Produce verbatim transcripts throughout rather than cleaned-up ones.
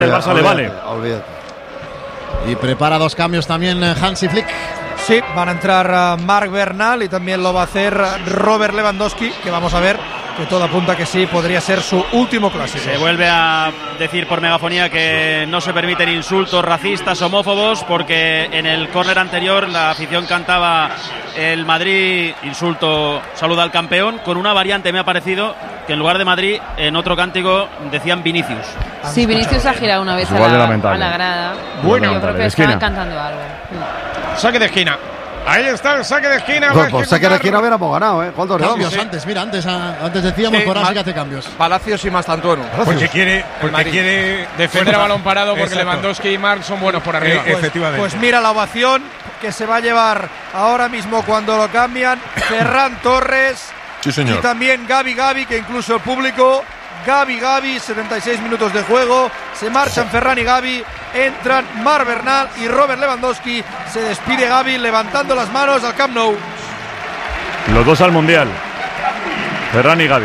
El Barça le vale. Olvídate. Y prepara dos cambios también Hansi Flick. Sí, van a entrar uh, Marc Bernal y también lo va a hacer Robert Lewandowski, que vamos a ver, que todo apunta que sí, podría ser su último clásico. Se vuelve a decir por megafonía que no se permiten insultos racistas, homófobos, porque en el córner anterior la afición cantaba el Madrid, insulto, saluda al campeón, con una variante me ha parecido que en lugar de Madrid, en otro cántico decían Vinicius. Sí, Vinicius ha girado una vez a la, a la grada. Bueno, yo creo que estaban cantando algo. Saque de esquina. Ahí está el saque de esquina. Pues por saque de esquina hubiéramos ganado, ¿eh? ¿Cuántos cambios sí. antes? Mira, antes, antes decíamos sí, por ahora sí Ma- que hace cambios. Palacios y Mastantuono. Porque quiere, porque quiere defender a balón parado porque Exacto. Lewandowski y Marc son buenos por arriba. Pues, Efectivamente. pues mira la ovación que se va a llevar ahora mismo cuando lo cambian Ferran Torres. Sí, señor. Y también Gavi Gavi, que incluso el público, Gavi Gavi, setenta y seis minutos de juego, se marchan Ferran y Gavi, entran Marc Bernal y Robert Lewandowski, se despide Gavi levantando las manos al Camp Nou. Los dos al Mundial. Ferran y Gavi.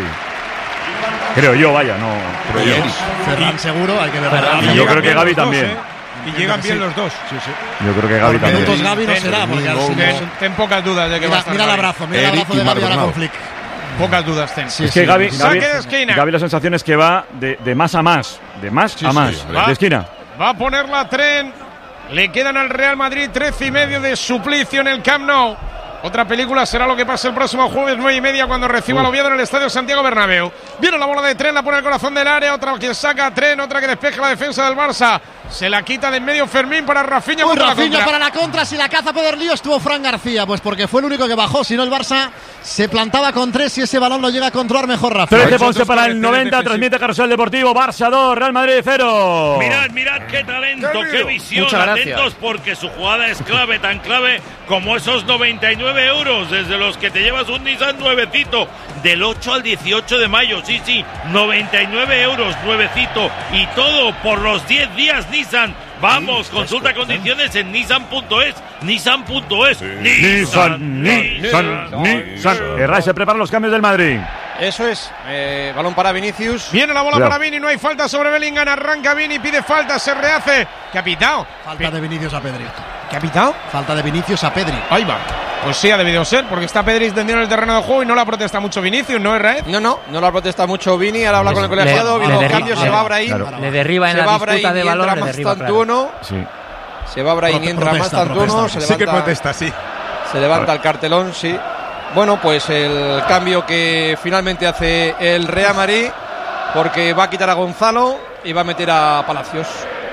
Creo yo, vaya, no. Creo yo. Ferran seguro, hay que ver. Y yo creo que Gavi también. Dos, ¿eh? Y llegan bien los dos. Sí, sí. Yo creo que Gavi Por minutos también. Gavi no será, porque al Ten, final- ten pocas dudas de que va a Mira, estar mira el Gavi. abrazo, mira el abrazo de Gavi ahora con Flick. Pocas dudas ten. Sí, Es sí. que Gavi, Gavi, Saque de esquina. Gavi la sensación es que va de, de más a más. De más Sí, a sí, más. hombre. De esquina. Va a poner la tren. Le quedan al Real Madrid trece y medio de suplicio en el Camp Nou. Otra película será lo que pase el próximo jueves nueve y media cuando reciba al Oviedo en el Estadio Santiago Bernabéu. Viene la bola de Tren, la pone el corazón del área, otra que saca a Tren, otra que despeja la defensa del Barça. Se la quita de en medio Fermín para Rafinha. Uy, contra la Rafinha contra. para la contra, si la caza Pedro Lío estuvo Fran García, pues porque fue el único que bajó, si no el Barça se plantaba con tres y ese balón lo llega a controlar mejor Rafinha. trece Ponce para el noventa, transmite Carrusel Deportivo, Barça dos, Real Madrid cero. Mirad, mirad qué talento, qué visión. Muchas gracias. Atentos porque su jugada es clave, tan clave como esos noventa y nueve euros desde los que te llevas un Nissan nuevecito del ocho al dieciocho de mayo. Sí, sí, noventa y nueve euros nuevecito y todo por los diez días Nissan. Vamos, consulta condiciones en nissan punto es. nissan punto es. Nissan, Nissan, Nissan. Herrera se preparan los cambios del Madrid. Eso es. Eh, balón para Vinicius. Viene la bola Cuidado. para Vini, no hay falta sobre Bellingham. Arranca Vini, pide falta, se rehace. ¿Qué ha pitado? Falta de Vinicius a Pedri. ¿Qué ha pitado? Falta de Vinicius a Pedri. Ahí va. Pues sí, ha debido ser, porque está Pedri extendido en el terreno de juego y no la protesta mucho Vinicius, ¿no es Raed? No, no, no la protesta mucho Vini. Ahora habla con el colegiado. le Viene los derri- cambios, le- se va Brahim. claro. Le derriba en Se la va disputa Brahim de y balón, entra le derriba, claro. Mastantuono. Sí. Se va Brahim y Prote- entra protesta, Mastantuono. protesta. Se Sí que levanta, protesta, sí. se levanta el cartelón, sí. Bueno, pues el cambio que finalmente hace el Real Madrid, porque va a quitar a Gonzalo y va a meter a Palacios.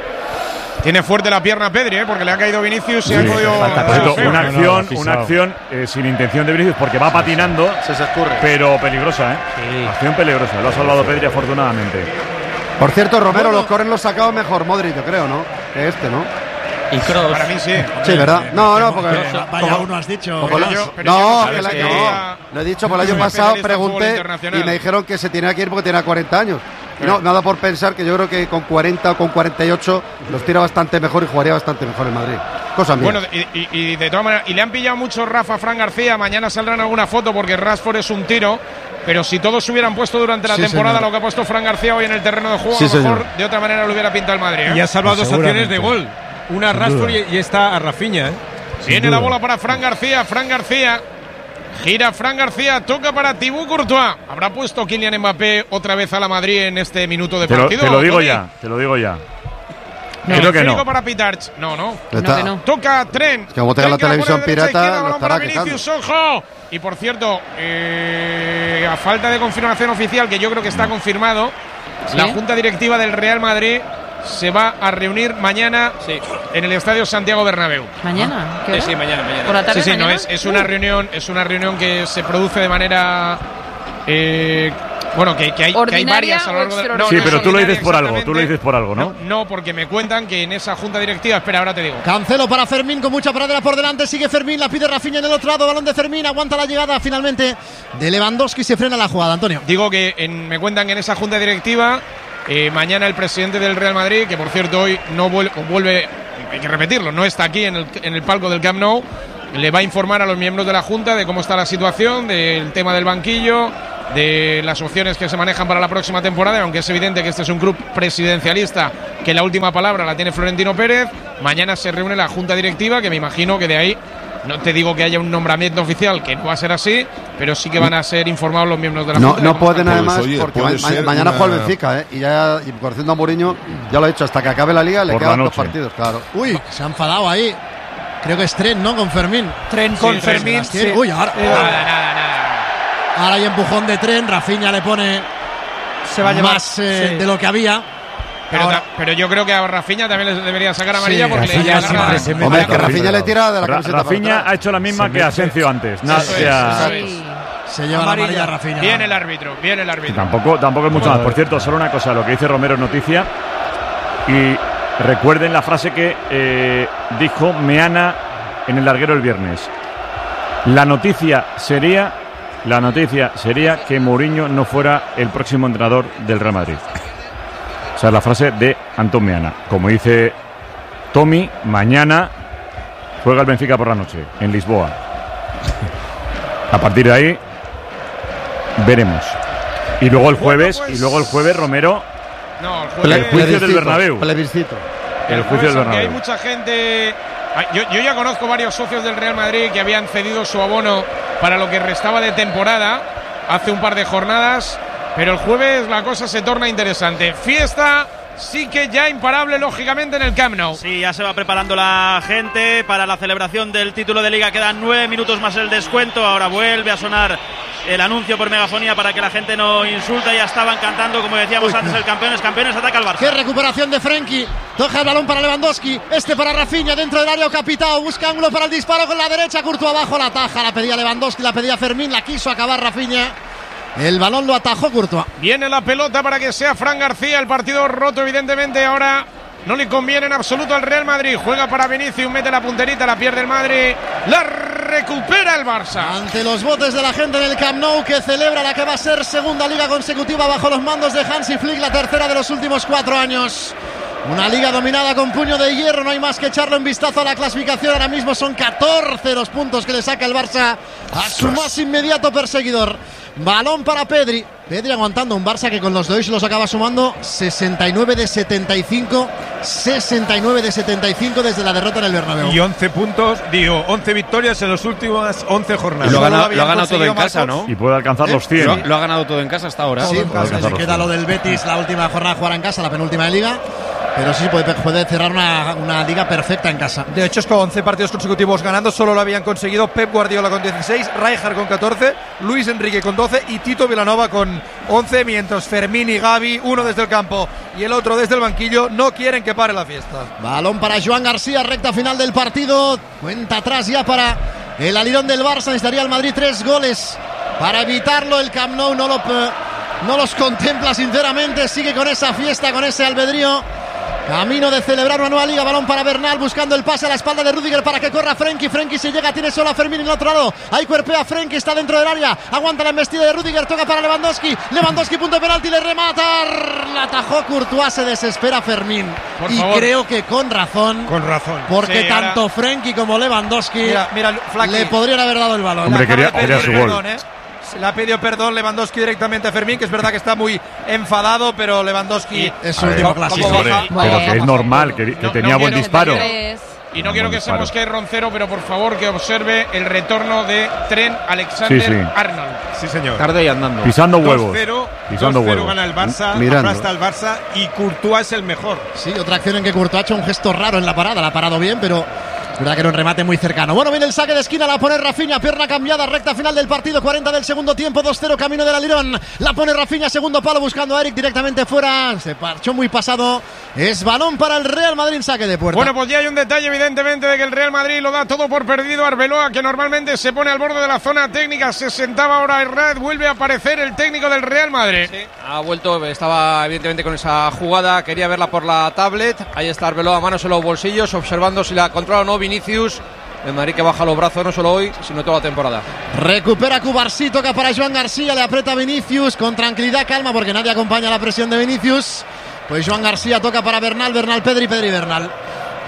Tiene fuerte la pierna Pedri, ¿eh? Porque le ha caído Vinicius y Sí, ha podido. falta, Por cierto, feo. una No, no, acción, pisado. una acción eh, sin intención de Vinicius porque va patinando, Se se escurre. pero peligrosa, ¿eh? Sí. Acción peligrosa. Lo ha salvado Pedri afortunadamente. Por cierto, Romero, Bueno. los corners los sacaba mejor Modric, yo creo, ¿no? Que este, ¿no? Y Kroos. Para mí sí. Sí, ¿verdad? No, no, porque. Vaya como- uno has dicho. como Pero la- yo- pero no, yo- que la- sabes no, que- lo he dicho, por el Yo año soy pasado especialista en fútbol pregunté internacional. y me dijeron que se tenía que ir porque tenía cuarenta años. Y no, nada por pensar que yo creo que con cuarenta o con cuarenta y ocho los tira bastante mejor y jugaría bastante mejor en Madrid. Cosa mía. Bueno, y, y- y de todas maneras, y le han pillado mucho Rafa Fran García. Mañana saldrán alguna foto porque Rashford es un tiro. Pero si todos se hubieran puesto durante la Sí, temporada señor. lo que ha puesto Fran García hoy en el terreno de juego, Sí, a lo mejor señor. de otra manera lo hubiera pintado el Madrid, ¿eh? Y ha salvado dos opciones de Seguramente. gol. Una a Rashford y, y esta a Rafinha, ¿eh? Viene la bola para Fran García. Fran García. Gira Fran García. Toca para Thibaut Courtois. ¿Habrá puesto Kylian Mbappé otra vez a la Madrid en este minuto de Te lo, partido? te lo digo Tony? ya, te lo digo ya. No, Creo que Federico no. para Pitarch. No, no. Está- que no. Toca Tren. que como tenga la Tren que televisión pone de derecha a pirata, izquierda, lo balón para estará Vinicius, ojo. Y por cierto, eh, a falta de confirmación oficial, que yo creo que está confirmado, ¿Sí? la Junta Directiva del Real Madrid se va a reunir mañana Sí. en el Estadio Santiago Bernabéu. ¿Mañana? ¿Qué Sí, hora? sí, mañana, mañana. ¿Por la tarde Sí, sí, no, mañana? es, es una reunión, es una reunión que se produce de manera eh, bueno, que, que hay, que hay ¿Ordinaria varias a lo o largo de extraordinaria? Sí, no es pero tú lo dices ordinaria por algo, tú lo exactamente. dices por algo, ¿no? No, porque me cuentan que en esa junta directiva, espera, ahora te digo. Cancelo para Fermín con mucha pradera por delante. Sigue Fermín, la pide Rafinha en el otro lado. Balón de Fermín, aguanta la llegada finalmente de Lewandowski. Se frena la jugada, Antonio. Digo que en- me cuentan que en esa junta directiva, eh, mañana el presidente del Real Madrid, que por cierto hoy no vuelve, vuelve, hay que repetirlo, no está aquí en el, en el palco del Camp Nou, le va a informar a los miembros de la junta de cómo está la situación, del tema del banquillo de las opciones que se manejan para la próxima temporada, aunque es evidente que este es un club presidencialista, que la última palabra la tiene Florentino Pérez. Mañana se reúne la junta directiva, que me imagino que de ahí, no te digo que haya un nombramiento oficial, que no va a ser así, pero sí que van a ser informados los miembros de la no, junta. No pueden pues, además, oye, porque ma ma mañana una... juega el Benfica, ¿eh? Y ya, y conociendo a Mourinho, ya lo ha dicho, hasta que acabe la liga le quedan dos partidos, claro. Uy, se ha enfadado ahí. Creo que es Tren, ¿no? Con Fermín. Tren con sí, Fermín. Sí. Uy, ahora. Eh, nada, nada, nada. Ahora hay empujón de Tren. Rafinha le pone se va a llevar, más eh, sí. de lo que había. Pero, ahora, pero yo creo que a Rafinha también le debería sacar amarilla sí, porque Rafinha le agarra. Sí, Hombre, que Rafinha le tira de la camiseta. Rafinha ha hecho la misma que Asensio antes. Eso es, eso es. Sí. Se lleva amarilla. la amarilla Rafinha. Viene el árbitro, viene el árbitro. Tampoco, tampoco es mucho más. Por cierto, solo una cosa, lo que dice Romero es noticia. Y recuerden la frase que eh, dijo Meana en el larguero el viernes. La noticia sería, la noticia sería que Mourinho no fuera el próximo entrenador del Real Madrid. O sea, la frase de Antón Meana. Como dice Tommy, mañana juega el Benfica por la noche en Lisboa. A partir de ahí veremos. Y luego el jueves, bueno, pues, y luego el jueves Romero. No, el jueves el juicio del Bernabéu. Plebiscito. El, el juicio del Bernabéu. Hay mucha gente. Yo, yo ya conozco varios socios del Real Madrid que habían cedido su abono para lo que restaba de temporada hace un par de jornadas, pero el jueves la cosa se torna interesante. Fiesta sí que ya imparable, lógicamente, en el Camp Nou. Sí, ya se va preparando la gente para la celebración del título de Liga. Quedan nueve minutos más el descuento. Ahora vuelve a sonar el anuncio por megafonía para que la gente no insulta. Ya estaban cantando, como decíamos Uy, antes, el campeones, campeones, ataca al Barça. Qué recuperación de Frenkie. Toca el balón para Lewandowski. Este para Rafinha dentro del área Capitao. Busca ángulo para el disparo con la derecha. Courtois abajo, la taja. La pedía Lewandowski, la pedía Fermín. La quiso acabar Rafinha. El balón lo atajó Courtois. Viene la pelota para que sea Fran García. El partido roto, evidentemente. Ahora no le conviene en absoluto al Real Madrid. Juega para Vinicius, mete la punterita, la pierde el Madrid. La recupera el Barça. Ante los botes de la gente en el Camp Nou, que celebra la que va a ser segunda liga consecutiva bajo los mandos de Hansi Flick, la tercera de los últimos cuatro años. Una liga dominada con puño de hierro, no hay más que echarle un vistazo a la clasificación. Ahora mismo son catorce los puntos que le saca el Barça a su más inmediato perseguidor. Balón para Pedri. Pedri aguantando un Barça que con los de hoy se los acaba sumando sesenta y nueve de setenta y cinco. sesenta y nueve de setenta y cinco desde la derrota en el Bernabéu. Y once puntos, digo, once victorias en las últimas once jornadas. Y lo ha ganado, lo ha ganado todo en casa, ¿no? Y puede alcanzar ¿Eh? los cien. Lo, lo ha ganado todo en casa hasta ahora. Sí, pues se queda lo del Betis, la última jornada jugará en casa, la penúltima de Liga. Pero sí puede, puede cerrar una, una liga perfecta en casa. De hecho, es con once partidos consecutivos ganando. Solo lo habían conseguido Pep Guardiola con dieciséis, Rijkaard con catorce, Luis Enrique con doce y Tito Vilanova con once. Mientras Fermín y Gavi, uno desde el campo y el otro desde el banquillo, no quieren que pare la fiesta. Balón para Joan García, recta final del partido. Cuenta atrás ya para el alirón del Barça. Necesitaría el Madrid tres goles para evitarlo. El Camp Nou no, lo, no los contempla sinceramente. Sigue con esa fiesta, con ese albedrío. Camino de celebrar una nueva liga. Balón para Bernal, buscando el pase a la espalda de Rüdiger para que corra Frenkie. Frenkie se llega, tiene solo a Fermín en el otro lado. Ahí cuerpea Frenkie, está dentro del área. Aguanta la embestida de Rüdiger, toca para Lewandowski. Lewandowski, punto de penalti, le remata. La atajó Courtois, se desespera Fermín. Por y favor. creo que con razón. Con razón. Porque Sí, tanto ahora... Frenkie como Lewandowski Mira, mira, le podrían haber dado el balón. Hombre, quería, quería su perdón, gol. ¿eh? Le ha pedido perdón Lewandowski directamente a Fermín, que es verdad que está muy enfadado, pero Lewandowski es su último clásico. Pero Bueno. que es normal, que, que No, tenía no buen quiero- disparo. Y no quiero que se mosquee Roncero, pero por favor que observe el retorno de Trent Alexander Sí, sí. Arnold. Sí, señor. Tarde y andando. Pisando huevos. dos cero, Pisando dos cero huevos. gana el Barça, Mirando. aplasta el Barça y Courtois es el mejor. Sí, otra acción en que Courtois ha hecho un gesto raro en la parada. La ha parado bien, pero es verdad que era un remate muy cercano. Bueno, viene el saque de esquina, la pone Rafinha, pierna cambiada, recta final del partido, cuarenta del segundo tiempo, dos cero, camino del alirón. La pone Rafinha, segundo palo, buscando a Eric directamente fuera. Se parchó muy pasado. Es balón para el Real Madrid, saque de puerta. Bueno, pues ya hay un detalle evidentemente de que el Real Madrid lo da todo por perdido. Arbeloa, que normalmente se pone al borde de la zona técnica, se sentaba ahora en red, vuelve a aparecer el técnico del Real Madrid. Sí, ha vuelto, estaba evidentemente con esa jugada, quería verla por la tablet. Ahí está Arbeloa, manos en los bolsillos, observando si la controla o no Vinicius. El Madrid que baja los brazos no solo hoy, sino toda la temporada. Recupera Cubarsí, toca para Joan García, le aprieta Vinicius con tranquilidad, calma, porque nadie acompaña la presión de Vinicius. Pues Joan García toca para Bernal, Bernal, Pedri, Pedri, Bernal.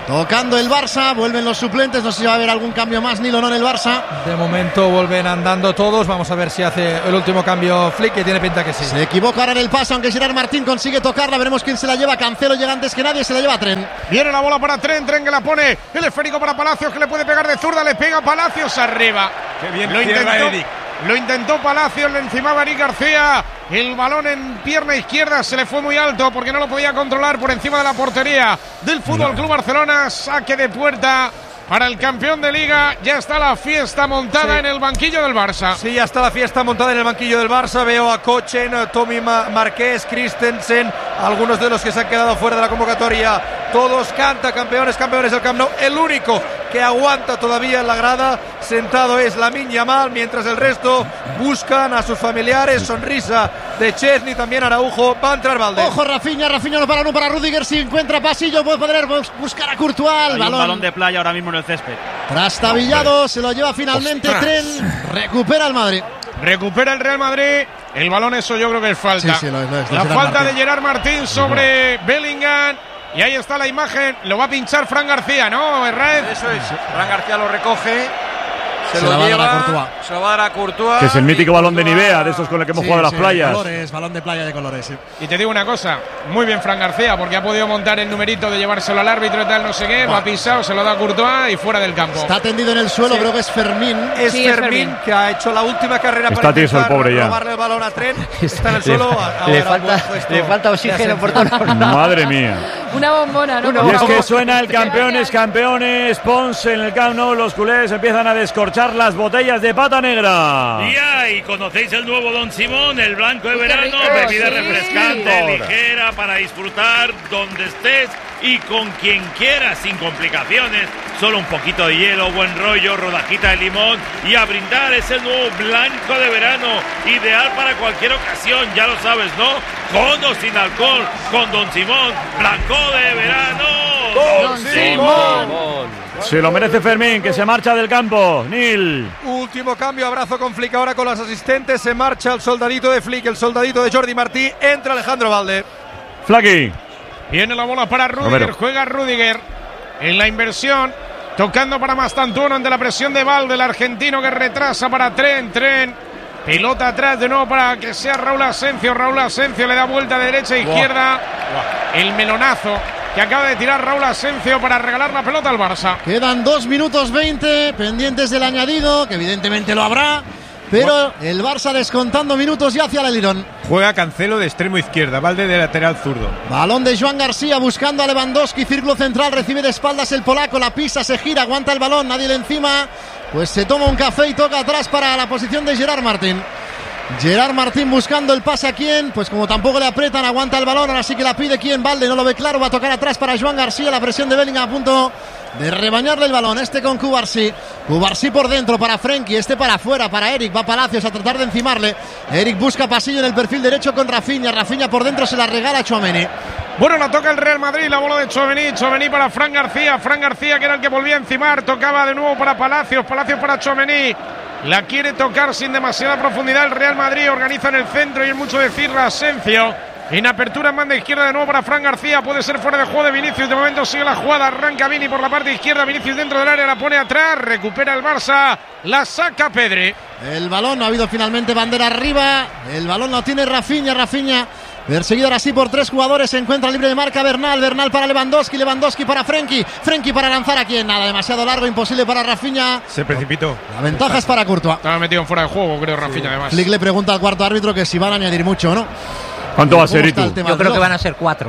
Tocando el Barça, vuelven los suplentes, no sé si va a haber algún cambio más, Nil, o no en el Barça. De momento vuelven andando todos, vamos a ver si hace el último cambio Flick, que tiene pinta que sí. Se equivoca ahora en el pase, aunque Gerard Martín consigue tocarla, veremos quién se la lleva. Cancelo llega antes que nadie, se la lleva Tren. Viene la bola para Tren, Tren que la pone, el esférico para Palacios, que le puede pegar de zurda, le pega Palacios arriba. Qué bien lo intentó, intentó, lo intentó Palacios, le encimaba Eric García, el balón en pierna izquierda se le fue muy alto porque no lo podía controlar por encima de la portería del Fútbol Club Barcelona. Saque de puerta para el campeón de Liga. Ya está la fiesta montada sí. en el banquillo del Barça. Sí, ya está la fiesta montada en el banquillo del Barça. Veo a Kochen, Tommy Marqués, Christensen, algunos de los que se han quedado fuera de la convocatoria. Todos canta campeones, campeones del Camp Nou. El único que aguanta todavía en la grada sentado es Lamine Yamal, mientras el resto buscan a sus familiares. Sonrisa de Chesney, también Araujo. Va a entrar Valde. Ojo, Rafinha, Rafinha no para, no para Rudiger. Si encuentra pasillo puede poder buscar a Courtois. El balón. balón de playa ahora mismo en el césped. Trastabillado, se lo lleva finalmente Ostras. Tren. Recupera el Madrid. Recupera el Real Madrid. El balón, eso yo creo que es falta. Sí, sí, lo es, lo es, la Gerard falta Martín. de Gerard Martín sobre no. Bellingham. Y ahí está la imagen. Lo va a pinchar Fran García, ¿no, Herrera? Eso es. Fran García lo recoge. Se, se lo va lleva. A Courtois. Se lo va a dar a Courtois. Que es el mítico balón de Nivea, de esos con los que hemos sí, jugado en sí, las playas. Colores, balón de playa de colores. Sí. Y te digo una cosa. Muy bien Fran García, porque ha podido montar el numerito de llevárselo al árbitro y tal, no sé qué. Lo ha pisado, se lo da a Courtois y fuera del campo. Está tendido en el suelo, sí. creo que es Fermín. Es sí, Fermín, Fermín, que ha hecho la última carrera Está para tieso el pobre ya. robarle el balón a Tren. Está en el suelo. Le, le, falta, le falta oxígeno por todo. Madre mía. Una bombona, ¿no? Y es que suena el campeones, campeones. Ponce en el Camp Nou. Los culés empiezan a descorchar las botellas de pata negra. Y ahí conocéis el nuevo Don Simón, el blanco de verano, rico, bebida sí. refrescante, ligera para disfrutar donde estés y con quien quieras, sin complicaciones. Solo un poquito de hielo, buen rollo, rodajita de limón y a brindar. Es el nuevo blanco de verano, ideal para cualquier ocasión, ya lo sabes, ¿no? Con o sin alcohol, con Don Simón, blanco de verano. Don, Don Simón. Simón. Se lo merece Fermín, que se marcha del campo. Nil. Último cambio, abrazo con Flick ahora con los asistentes. Se marcha el soldadito de Flick, el soldadito de Jordi Martí. Entra Alejandro Valde. Flaqui. Viene la bola para Rudiger, Romero. Juega Rudiger en la inversión. Tocando para Mastantuono ante la presión de Valde, el argentino que retrasa para Tren. Tren. Pelota atrás de nuevo para que sea Raúl Asencio. Raúl Asencio le da vuelta de derecha a izquierda. Wow. El melonazo que acaba de tirar Raúl Asencio para regalar la pelota al Barça. Quedan dos minutos veinte, pendientes del añadido, que evidentemente lo habrá, pero el Barça descontando minutos ya hacia el alirón. Juega Cancelo de extremo izquierda, Valde de lateral zurdo. Balón de Joan García buscando a Lewandowski, círculo central, recibe de espaldas el polaco, la pisa, se gira, aguanta el balón, nadie le encima, pues se toma un café y toca atrás para la posición de Gerard Martín. Gerard Martín buscando el pase a quién, pues como tampoco le aprietan, aguanta el balón, ahora sí que la pide quién, Valde no lo ve claro, va a tocar atrás para Joan García, la presión de Bellingham a punto de rebañarle el balón, este con Cubarsí, Cubarsí por dentro para Frenkie, este para afuera, para Eric, va Palacios a tratar de encimarle, Eric busca pasillo en el perfil derecho con Rafinha, Rafinha por dentro se la regala a Tchouaméni. Bueno, la toca el Real Madrid, la bola de Tchouaméni, Tchouaméni para Fran García, Fran García que era el que volvía a encimar, tocaba de nuevo para Palacios, Palacios para Tchouaméni. La quiere tocar sin demasiada profundidad el Real Madrid, organiza en el centro y es mucho decir Asencio. En apertura en banda izquierda de nuevo para Fran García, puede ser fuera de juego de Vinicius, de momento sigue la jugada, arranca Vini por la parte izquierda, Vinicius dentro del área, la pone atrás, recupera el Barça, la saca Pedri. El balón, no ha habido finalmente bandera arriba, el balón lo tiene Rafinha, Rafinha perseguido ahora sí por tres jugadores, se encuentra libre de marca Bernal, Bernal para Lewandowski, Lewandowski para Frenkie, Frenkie para lanzar a quien, nada, demasiado largo, imposible para Rafinha. Se precipitó. La ventaja es para Courtois. Estaba metido en fuera de juego, creo, Rafinha, sí. Además. Flick le pregunta al cuarto árbitro que si van a añadir mucho o no. ¿Cuánto va a ser, Itu? Yo creo que van a ser cuatro.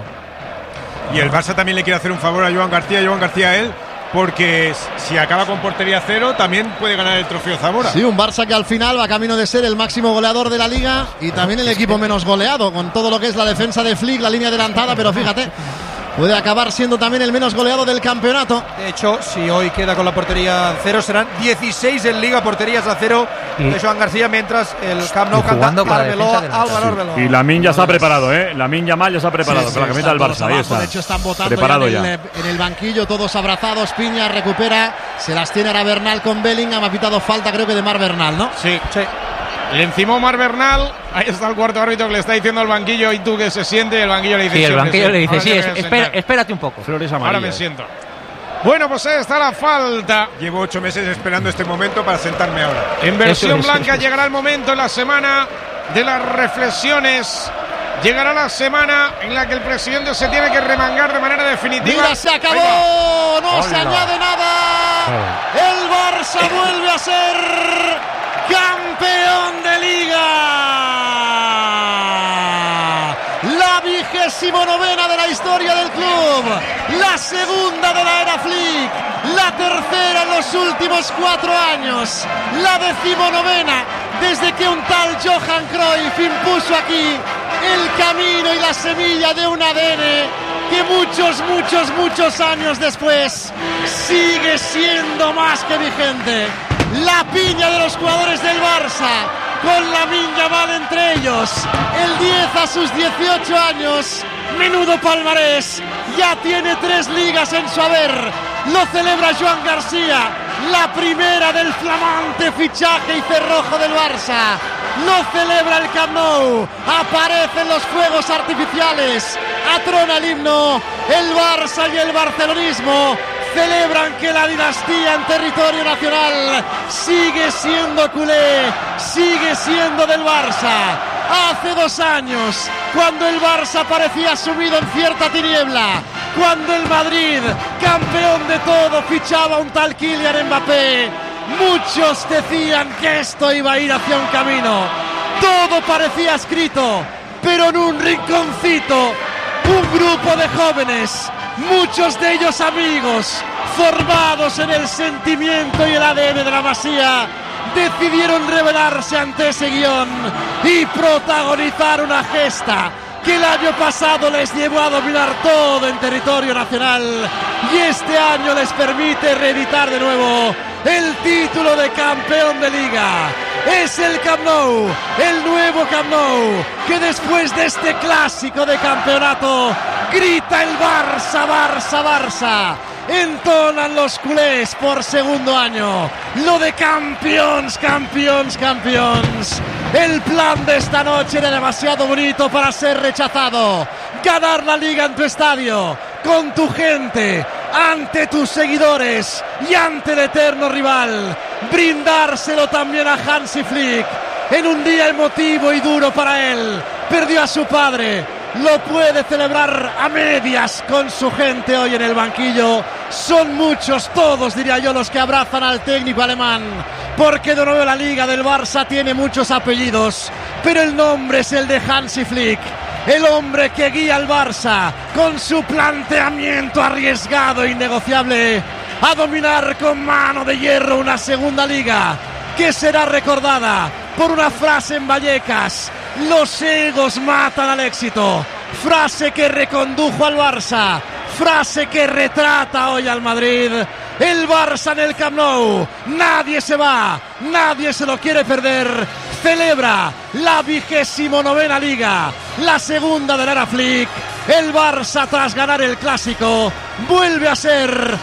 Y el Barça también le quiere hacer un favor a Joan García, Joan García a él, porque si acaba con portería cero también puede ganar el trofeo Zamora. Sí, un Barça que al final va camino de ser el máximo goleador de la Liga y también el equipo menos goleado, con todo lo que es la defensa de Flick, la línea adelantada, pero fíjate, puede acabar siendo también el menos goleado del campeonato. De hecho, si hoy queda con la portería cero, serán dieciséis en Liga, porterías a cero de Joan García, mientras el Camp Nou canta Arbeloa, Álvaro Arbeloa. Y Lamine ya está preparado, ¿eh? Lamine Yamal ya está preparado, sí, sí, con la camiseta del Barça, ahí está. De hecho, están votando ya en, el, ya en el banquillo, todos abrazados, Piña recupera, se las tiene ahora Bernal con Bellingham, ha pitado falta creo que de Mar Bernal, ¿no? Sí, sí. Le encimó Mar Bernal, ahí está el cuarto árbitro que le está diciendo al banquillo, y tú que se siente, y el banquillo le dice sí, el banquillo le dice, sí, sí es, espera, espérate un poco. Flores amarillas. Ahora me siento. Bueno, pues ahí está la falta. Llevo ocho meses esperando este momento para sentarme ahora. En versión Eso es, blanca eso es. llegará el momento en la semana de las reflexiones. Llegará la semana en la que el presidente se tiene que remangar de manera definitiva. Mira, se acabó, Venga. no se Hola. añade nada. El Barça vuelve a ser campeón de Liga. La vigésimo novena de la historia del club, la segunda de la era Flick, la tercera en los últimos cuatro años, la decimonovena desde que un tal Johan Cruyff impuso aquí el camino y la semilla de un A D N que muchos, muchos, muchos años después sigue siendo más que vigente. La piña de los jugadores del Barça, con Lamine Yamal entre ellos, el diez a sus dieciocho años, menudo palmarés, ya tiene tres ligas en su haber, lo celebra Joan García, la primera del flamante fichaje y cerrojo del Barça, lo celebra el Camp Nou, aparecen los fuegos artificiales, atrona el himno, el Barça y el barcelonismo celebran que la dinastía en territorio nacional sigue siendo culé, sigue siendo del Barça. Hace dos años, cuando el Barça parecía sumido en cierta tiniebla, cuando el Madrid, campeón de todo, fichaba a un tal Kylian Mbappé, muchos decían que esto iba a ir hacia un camino. Todo parecía escrito, pero en un rinconcito, un grupo de jóvenes, muchos de ellos amigos, formados en el sentimiento y el A D N de la Masía, decidieron rebelarse ante ese guión y protagonizar una gesta que el año pasado les llevó a dominar todo en territorio nacional y este año les permite reeditar de nuevo el título de campeón de Liga. Es el Camp Nou, el nuevo Camp Nou, que después de este clásico de campeonato grita el Barça, Barça, Barça. Entonan los culés por segundo año lo de campeones, campeones, campeones. El plan de esta noche era demasiado bonito para ser rechazado. Ganar la Liga en tu estadio, con tu gente, ante tus seguidores y ante el eterno rival. Brindárselo también a Hansi Flick en un día emotivo y duro para él. Perdió a su padre, lo puede celebrar a medias con su gente hoy en el banquillo. Son muchos, todos diría yo, los que abrazan al técnico alemán, porque de nuevo la Liga del Barça tiene muchos apellidos, pero el nombre es el de Hansi Flick, el hombre que guía al Barça con su planteamiento arriesgado e innegociable a dominar con mano de hierro una segunda liga que será recordada por una frase en Vallecas: los egos matan al éxito. Frase que recondujo al Barça, frase que retrata hoy al Madrid. El Barça en el Camp Nou, nadie se va, nadie se lo quiere perder. Celebra la vigésimo novena Liga, la segunda de la era Flick. El Barça, tras ganar el Clásico, vuelve a ser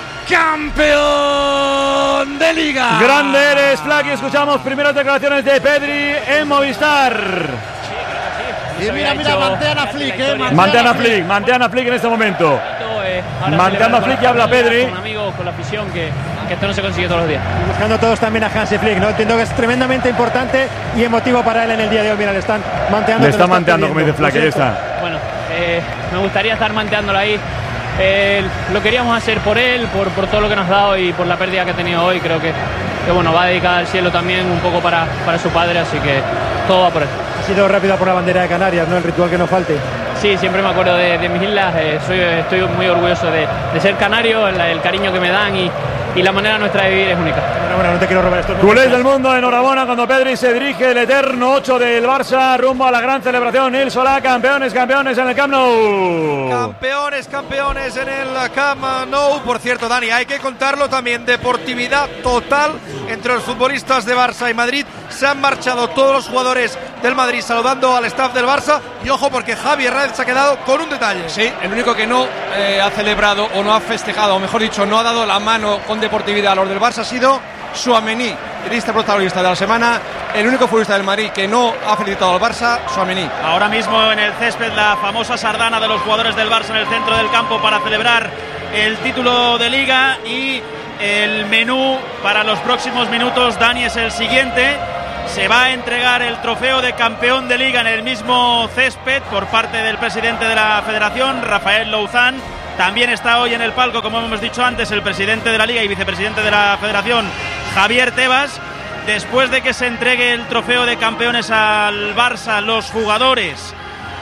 campeón de Liga. Grande eres, Flaky. Escuchamos primeras declaraciones de Pedri en Movistar. Y mira, mira, mantean a Flick, eh. Mantean a Flick, mantean a Flick en este momento. Mantean a Flick y habla Pedri. Con amigos, con la afición, que, que esto no se consigue todos los días. Y buscando todos también a Hansi Flick, ¿no? Entiendo que es tremendamente importante y emotivo para él en el día de hoy. Mira, le están manteando. Le está manteando, como dice Flaky, ahí está. Bueno, eh, me gustaría estar manteándolo ahí. Eh, lo queríamos hacer por él, por, por todo lo que nos ha dado y por la pérdida que ha tenido hoy. Creo que, que bueno, va a dedicar al cielo también un poco para, para su padre, así que todo va por él. Ha sido rápida por la bandera de Canarias, ¿no? El ritual que no falte. Sí, siempre me acuerdo de, de mis islas. Eh, soy, estoy muy orgulloso de, de ser canario, el, el cariño que me dan y, y la manera nuestra de vivir es única. Bueno, bueno, no te quiero robar esto. Culés del mundo, enhorabuena cuando Pedri se dirige el eterno ocho del Barça rumbo a la gran celebración. Il Solà, campeones, campeones en el Camp Nou. Campeones, campeones en el Camp Nou. Por cierto, Dani, hay que contarlo también. Deportividad total entre los futbolistas de Barça y Madrid. Se han marchado todos los jugadores del Madrid saludando al staff del Barça. Y ojo, porque Javi Hernández se ha quedado con un detalle. Sí, el único que no eh, ha celebrado o no ha festejado, o mejor dicho, no ha dado la mano con deportividad a los del Barça ha sido Tchouaméni, triste protagonista de la semana. El único futbolista del Madrid que no ha felicitado al Barça, Tchouaméni. Ahora mismo en el césped la famosa sardana de los jugadores del Barça en el centro del campo para celebrar el título de Liga. Y el menú para los próximos minutos, Dani, es el siguiente. Se va a entregar el trofeo de campeón de Liga en el mismo césped por parte del presidente de la Federación, Rafael Louzán. También está hoy en el palco, como hemos dicho antes, el presidente de la Liga y vicepresidente de la Federación, Javier Tebas. Después de que se entregue el trofeo de campeones al Barça, los jugadores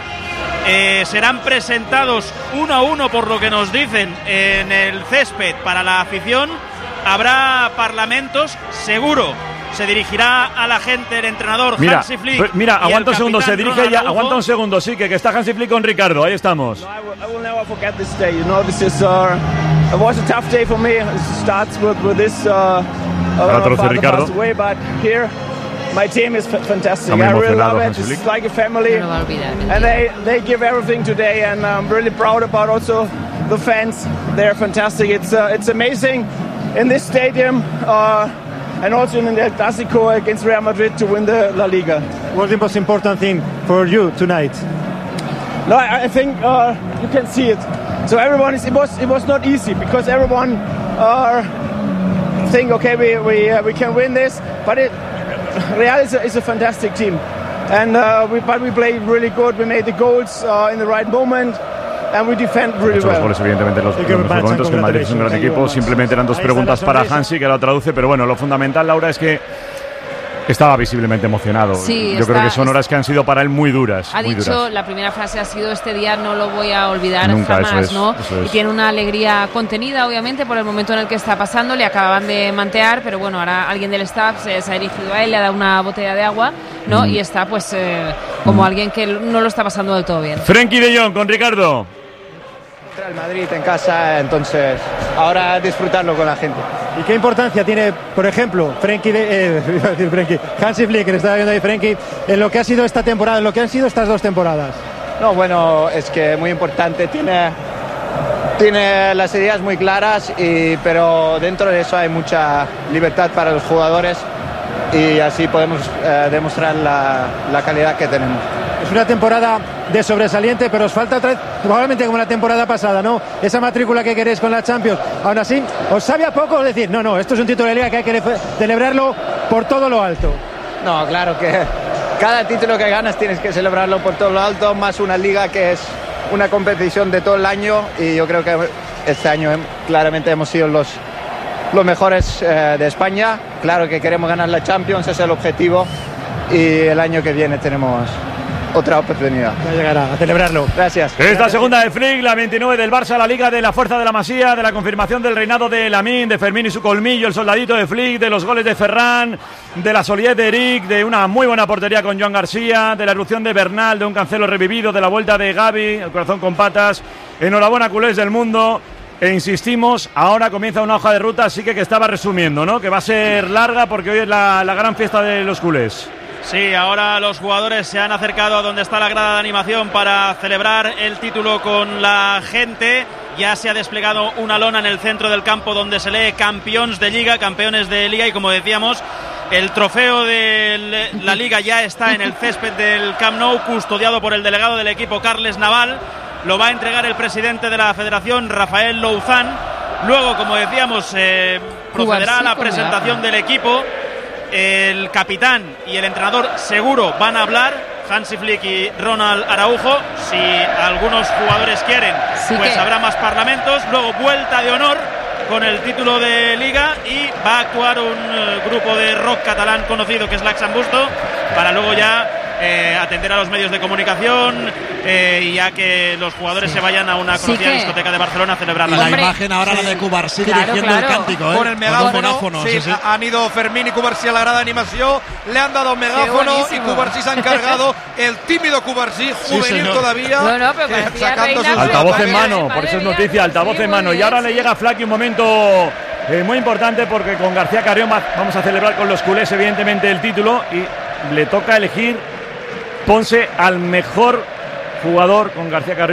eh, serán presentados uno a uno, por lo que nos dicen, en el césped para la afición. Habrá parlamentos, seguro. Se dirigirá a la gente el entrenador mira, Hansi Flick. Mira, aguanta un segundo, se dirige ya, Araujo. aguanta un segundo, sí, que, que está Hansi Flick con Ricardo, ahí estamos. I will never forget this day. You know, this is uh, it was a tough day for me. It starts with with this. Uh, Ahora uh, troce father Ricardo. passed away, but here, my team is f- fantastic. Está muy I really emocionado love it. Hansi It's Flick. like a family, No lo va a olvidar, mentira. and they they give everything today, and I'm really proud about also the fans. They're fantastic. It's uh, it's amazing in this stadium. Uh, And also in the Clásico against Real Madrid to win the La Liga. What's the most important thing for you tonight? No, I, I think uh, you can see it. So everyone is. It was. It was not easy because everyone uh, think, okay, we we uh, we can win this, but it, Real is a, is a fantastic team, and uh, we but we played really good. We made the goals uh, in the right moment. And we defend really Muchos well. goles, evidentemente, los, los mejores momentos, que el Madrid es un gran equipo. Simplemente eran dos preguntas para Hansi, que lo traduce, pero bueno, lo fundamental, Laura, es que estaba visiblemente emocionado. Sí, Yo está, creo que son horas que han sido para él muy duras. Ha muy dicho, duras. la primera frase ha sido: este día no lo voy a olvidar Nunca, jamás, eso es, ¿no? eso es. Y tiene una alegría contenida, obviamente, por el momento en el que está pasando. Le acababan de mantear, pero bueno, ahora alguien del staff se, se ha dirigido a él, le ha dado una botella de agua, ¿no? Mm. Y está, pues, eh, como Mm. alguien que no lo está pasando del todo bien. Frenkie de Jong con Ricardo. El Madrid en casa, entonces ahora disfrutarlo con la gente. ¿Y qué importancia tiene, por ejemplo, Frenkie de, eh, iba a decir Frenkie, Hansi Flick, que le estaba viendo ahí Frenkie, en lo que ha sido esta temporada, en lo que han sido estas dos temporadas? No, bueno, es que muy importante, tiene, tiene las ideas muy claras, y, pero dentro de eso hay mucha libertad para los jugadores y así podemos eh, demostrar la, la calidad que tenemos. Es una temporada de sobresaliente, pero os falta otra vez, probablemente como la temporada pasada, ¿no? Esa matrícula que queréis con la Champions. Aún así, ¿os sabe a poco decir, no, no, esto es un título de Liga que hay que celebrarlo por todo lo alto? No, claro que cada título que ganas tienes que celebrarlo por todo lo alto, más una Liga que es una competición de todo el año, y yo creo que este año claramente hemos sido los, los mejores eh, de España. Claro que queremos ganar la Champions, ese es el objetivo, y el año que viene tenemos otra oportunidad. Ya llegará, a celebrarlo. Gracias. Es la segunda de Flick, la veintinueve del Barça, la Liga de la Fuerza de la Masía, de la confirmación del reinado de Lamine, de Fermín y su colmillo, el soldadito de Flick, de los goles de Ferran, de la solidez de Eric, de una muy buena portería con Joan García, de la erupción de Bernal, de un Cancelo revivido, de la vuelta de Gavi, el corazón con patas. Enhorabuena, culés del mundo. E insistimos, ahora comienza una hoja de ruta, así que que estaba resumiendo, ¿no? Que va a ser larga porque hoy es la, la gran fiesta de los culés. Sí, ahora los jugadores se han acercado a donde está la grada de animación para celebrar el título con la gente. Ya se ha desplegado una lona en el centro del campo donde se lee campeones de Liga, campeones de Liga, y como decíamos, el trofeo de la Liga ya está en el césped del Camp Nou, custodiado por el delegado del equipo, Carles Naval. Lo va a entregar el presidente de la Federación, Rafael Louzán. Luego, como decíamos, eh, procederá a la presentación del equipo. El capitán y el entrenador seguro van a hablar, Hansi Flick y Ronald Araujo. Si algunos jugadores quieren, Sí pues que- habrá más parlamentos. Luego vuelta de honor con el título de Liga, y va a actuar un eh, grupo de rock catalán conocido que es L'Axambusto, para luego ya eh, atender a los medios de comunicación eh, y ya que los jugadores se vayan a una Sí conocida que- discoteca de Barcelona a celebrar Y la la Liga. imagen ahora la de Cubarsí Claro, dirigiendo claro. el cántico, ¿eh? Con el un megáfono, megáfono, sí, sí, sí. ha- han ido Fermín y Cubarsí a la grada de animación, le han dado megáfono y buenísimo. Cubarsí se ha encargado, el tímido Cubarsí, juvenil señor. todavía, No, no, pero que parecía sacando reina, sus pero Altavoz en Madre mano, mía, por eso es madre noticia, mía. altavoz Sí, en muy mano. Y bien, ahora le sí. llega a Flaky un momento eh, muy importante, porque con García Carrión va- vamos a celebrar con los culés evidentemente el título, y le toca elegir Ponce al mejor jugador con García Carrión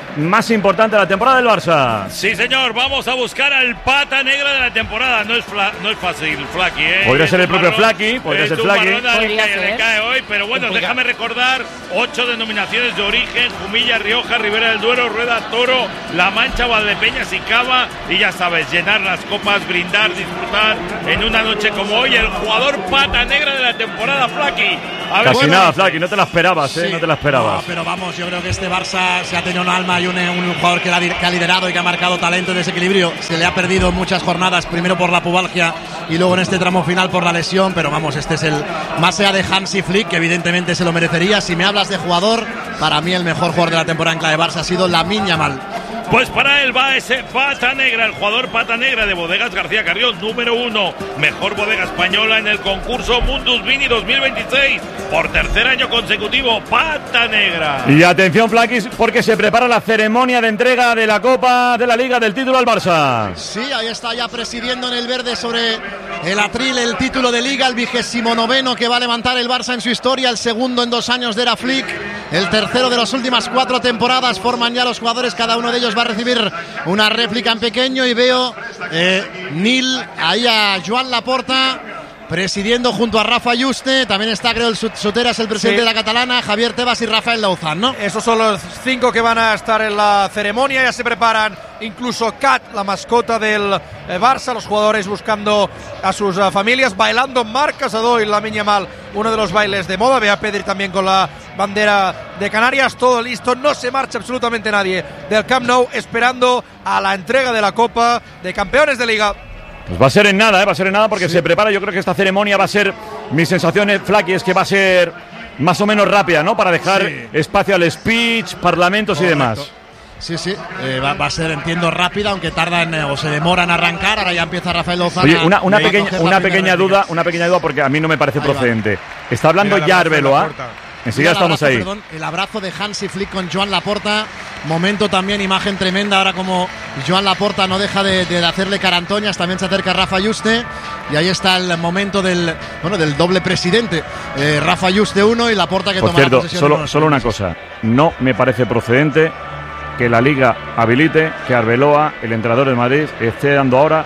más importante de la temporada del Barça. Sí, señor, vamos a buscar al pata negra de la temporada. No es, fla, no es fácil, Flaky, ¿eh? Podría es ser el propio marrón, Flaky, podría es ser un Flaky. marrón al Podría que ser. le cae hoy, pero bueno, Complica. déjame recordar, ocho denominaciones de origen: Jumilla, Rioja, Ribera del Duero, Rueda, Toro, La Mancha, Valdepeñas y Cava. Y ya sabes, llenar las copas, brindar, disfrutar en una noche como hoy. El jugador pata negra de la temporada, Flaky. A ver, Casi bueno, nada, Flaky, no te la esperabas, ¿eh? Sí. No te la esperabas. No, pero vamos, yo creo que este Barça se ha tenido un alma y un, un jugador que, la, que ha liderado y que ha marcado talento y desequilibrio. Se le ha perdido muchas jornadas, primero por la pubalgia y luego en este tramo final por la lesión. Pero vamos, este es el más allá de Hansi Flick, que evidentemente se lo merecería. Si me hablas de jugador, para mí el mejor jugador de la temporada en clave Barça ha sido Lamine Yamal. Pues para él va ese pata negra, el jugador pata negra de Bodegas García Carrión, número uno, mejor bodega española en el concurso Mundus Vini dos mil veintiséis, por tercer año consecutivo, pata negra. Y atención, Flaky, porque se prepara la ceremonia de entrega de la Copa de la Liga del título al Barça. Sí, ahí está ya presidiendo en el verde sobre el atril el título de Liga, el vigésimo noveno que va a levantar el Barça en su historia, el segundo en dos años de Era Flick, el tercero de las últimas cuatro temporadas. Forman ya los jugadores, cada uno de ellos va a recibir una réplica en pequeño y veo eh, Nil ahí a Joan Laporta presidiendo junto a Rafa Yuste. También está, creo, el Soteras, el presidente Sí. de la Catalana, Javier Tebas y Rafael Lauzán, ¿no? Esos son los cinco que van a estar en la ceremonia. Ya se preparan, incluso Kat, la mascota del eh, Barça, los jugadores buscando a sus uh, familias, bailando marcas a doy, Lamine Yamal, uno de los bailes de moda. Ve a Pedri también con la bandera de Canarias, todo listo, no se marcha absolutamente nadie del Camp Nou, esperando a la entrega de la Copa de Campeones de Liga. Pues va a ser en nada, ¿eh? Va a ser en nada porque sí. se prepara. Yo creo que esta ceremonia va a ser, mis sensaciones, Flaky, es que va a ser más o menos rápida, ¿no? Para dejar sí. espacio al speech, parlamentos Correcto. y demás. Sí, sí, eh, va, va a ser, entiendo, rápida, aunque tardan eh, o se demoran a arrancar. Ahora ya empieza Rafael Lozano. Oye, una, una pequeña, una pequeña duda, una pequeña duda porque a mí no me parece ahí procedente. Va. Está hablando ya Arbeloa. Enseguida estamos abrazo, ahí. Perdón, el abrazo de Hansi Flick con Joan Laporta. Momento también, imagen tremenda. Ahora como Joan Laporta no deja de, de hacerle carantoñas, también se acerca Rafa Yuste. Y ahí está el momento del bueno del doble presidente. Eh, Rafa Yuste uno y Laporta que Por toma cierto, la posesión. Solo, solo una cosa. No me parece procedente que la Liga habilite que Arbeloa, el entrenador del Madrid, esté dando ahora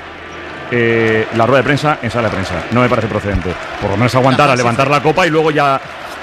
eh, la rueda de prensa en sala de prensa. No me parece procedente. Por lo menos aguantar a levantar la copa y luego ya...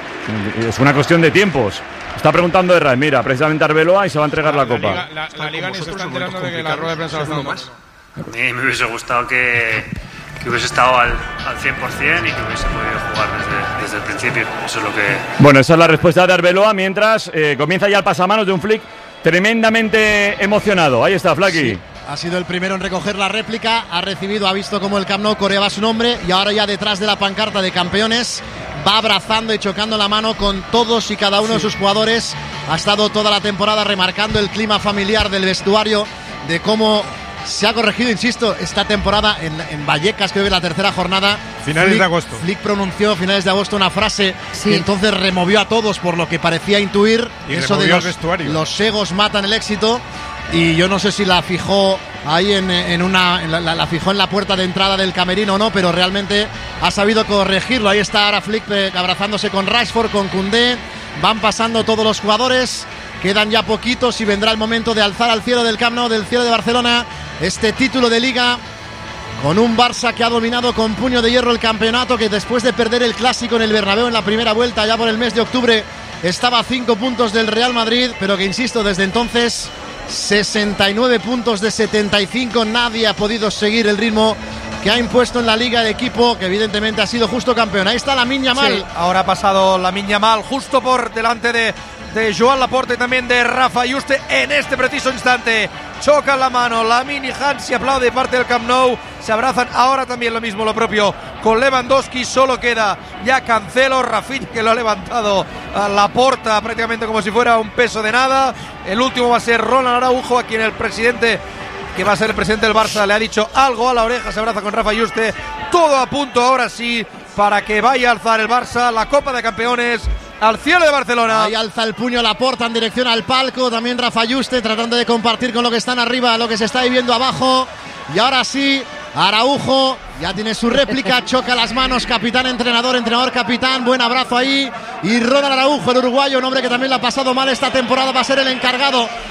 Es una cuestión de tiempos. Está preguntando Herrera, mira, precisamente Arbeloa y se va a entregar la, la copa. Liga, la, la Liga ni se está enterando de que la rueda de prensa la está más. A mí me hubiese gustado que, que hubiese estado al, al cien por ciento y que hubiese podido jugar desde, desde el principio. Eso es lo que... Bueno, esa es la respuesta de Arbeloa mientras eh, comienza ya el pasamanos de un Flick tremendamente emocionado. Ahí está, Flaky. Sí. Ha sido el primero en recoger la réplica, ha recibido, ha visto cómo el Camp Nou coreaba su nombre y ahora ya detrás de la pancarta de campeones va abrazando y chocando la mano con todos y cada uno sí. de sus jugadores. Ha estado toda la temporada remarcando el clima familiar del vestuario, de cómo se ha corregido, insisto, esta temporada en, en Vallecas, creo que la tercera jornada. Finales Flick, de agosto. Flick pronunció finales de agosto una frase sí. que entonces removió a todos por lo que parecía intuir. Y eso de los, los egos matan el éxito. Y yo no sé si la fijó ahí en, en una en la, la fijó en la puerta de entrada del camerino o no, pero realmente ha sabido corregirlo. Ahí está ahora Flick eh, abrazándose con Rashford, con Koundé. Van pasando todos los jugadores. Quedan ya poquitos y vendrá el momento de alzar al cielo del Camp Nou, del cielo de Barcelona, este título de Liga con un Barça que ha dominado con puño de hierro el campeonato, que después de perder el Clásico en el Bernabéu en la primera vuelta ya por el mes de octubre estaba a cinco puntos del Real Madrid, pero que insisto, desde entonces sesenta y nueve puntos de setenta y cinco, nadie ha podido seguir el ritmo que ha impuesto en la Liga el equipo, que evidentemente ha sido justo campeón. Ahí está Lamine Yamal. Sí, ahora ha pasado Lamine Yamal justo por delante de, de Joan Laporta y también de Rafa Yuste en este preciso instante. Chocan la mano, Lamine y Hansi aplaude de parte del Camp Nou, se abrazan ahora también lo mismo, lo propio con Lewandowski. Solo queda ya Cancelo, Rafinha que lo ha levantado a Laporta prácticamente como si fuera un peso de nada. El último va a ser Ronald Araujo, a quien el presidente, que va a ser el presidente del Barça, le ha dicho algo a la oreja. Se abraza con Rafa Yuste, todo a punto ahora sí para que vaya a alzar el Barça la Copa de Campeones al cielo de Barcelona. Ahí alza el puño Laporta en dirección al palco, también Rafa Yuste tratando de compartir con lo que están arriba lo que se está viviendo abajo. Y ahora sí, Araujo ya tiene su réplica, choca las manos, capitán, entrenador, entrenador, capitán, buen abrazo ahí. Y Ronald Araujo, el uruguayo, un hombre que también le ha pasado mal esta temporada, va a ser el encargado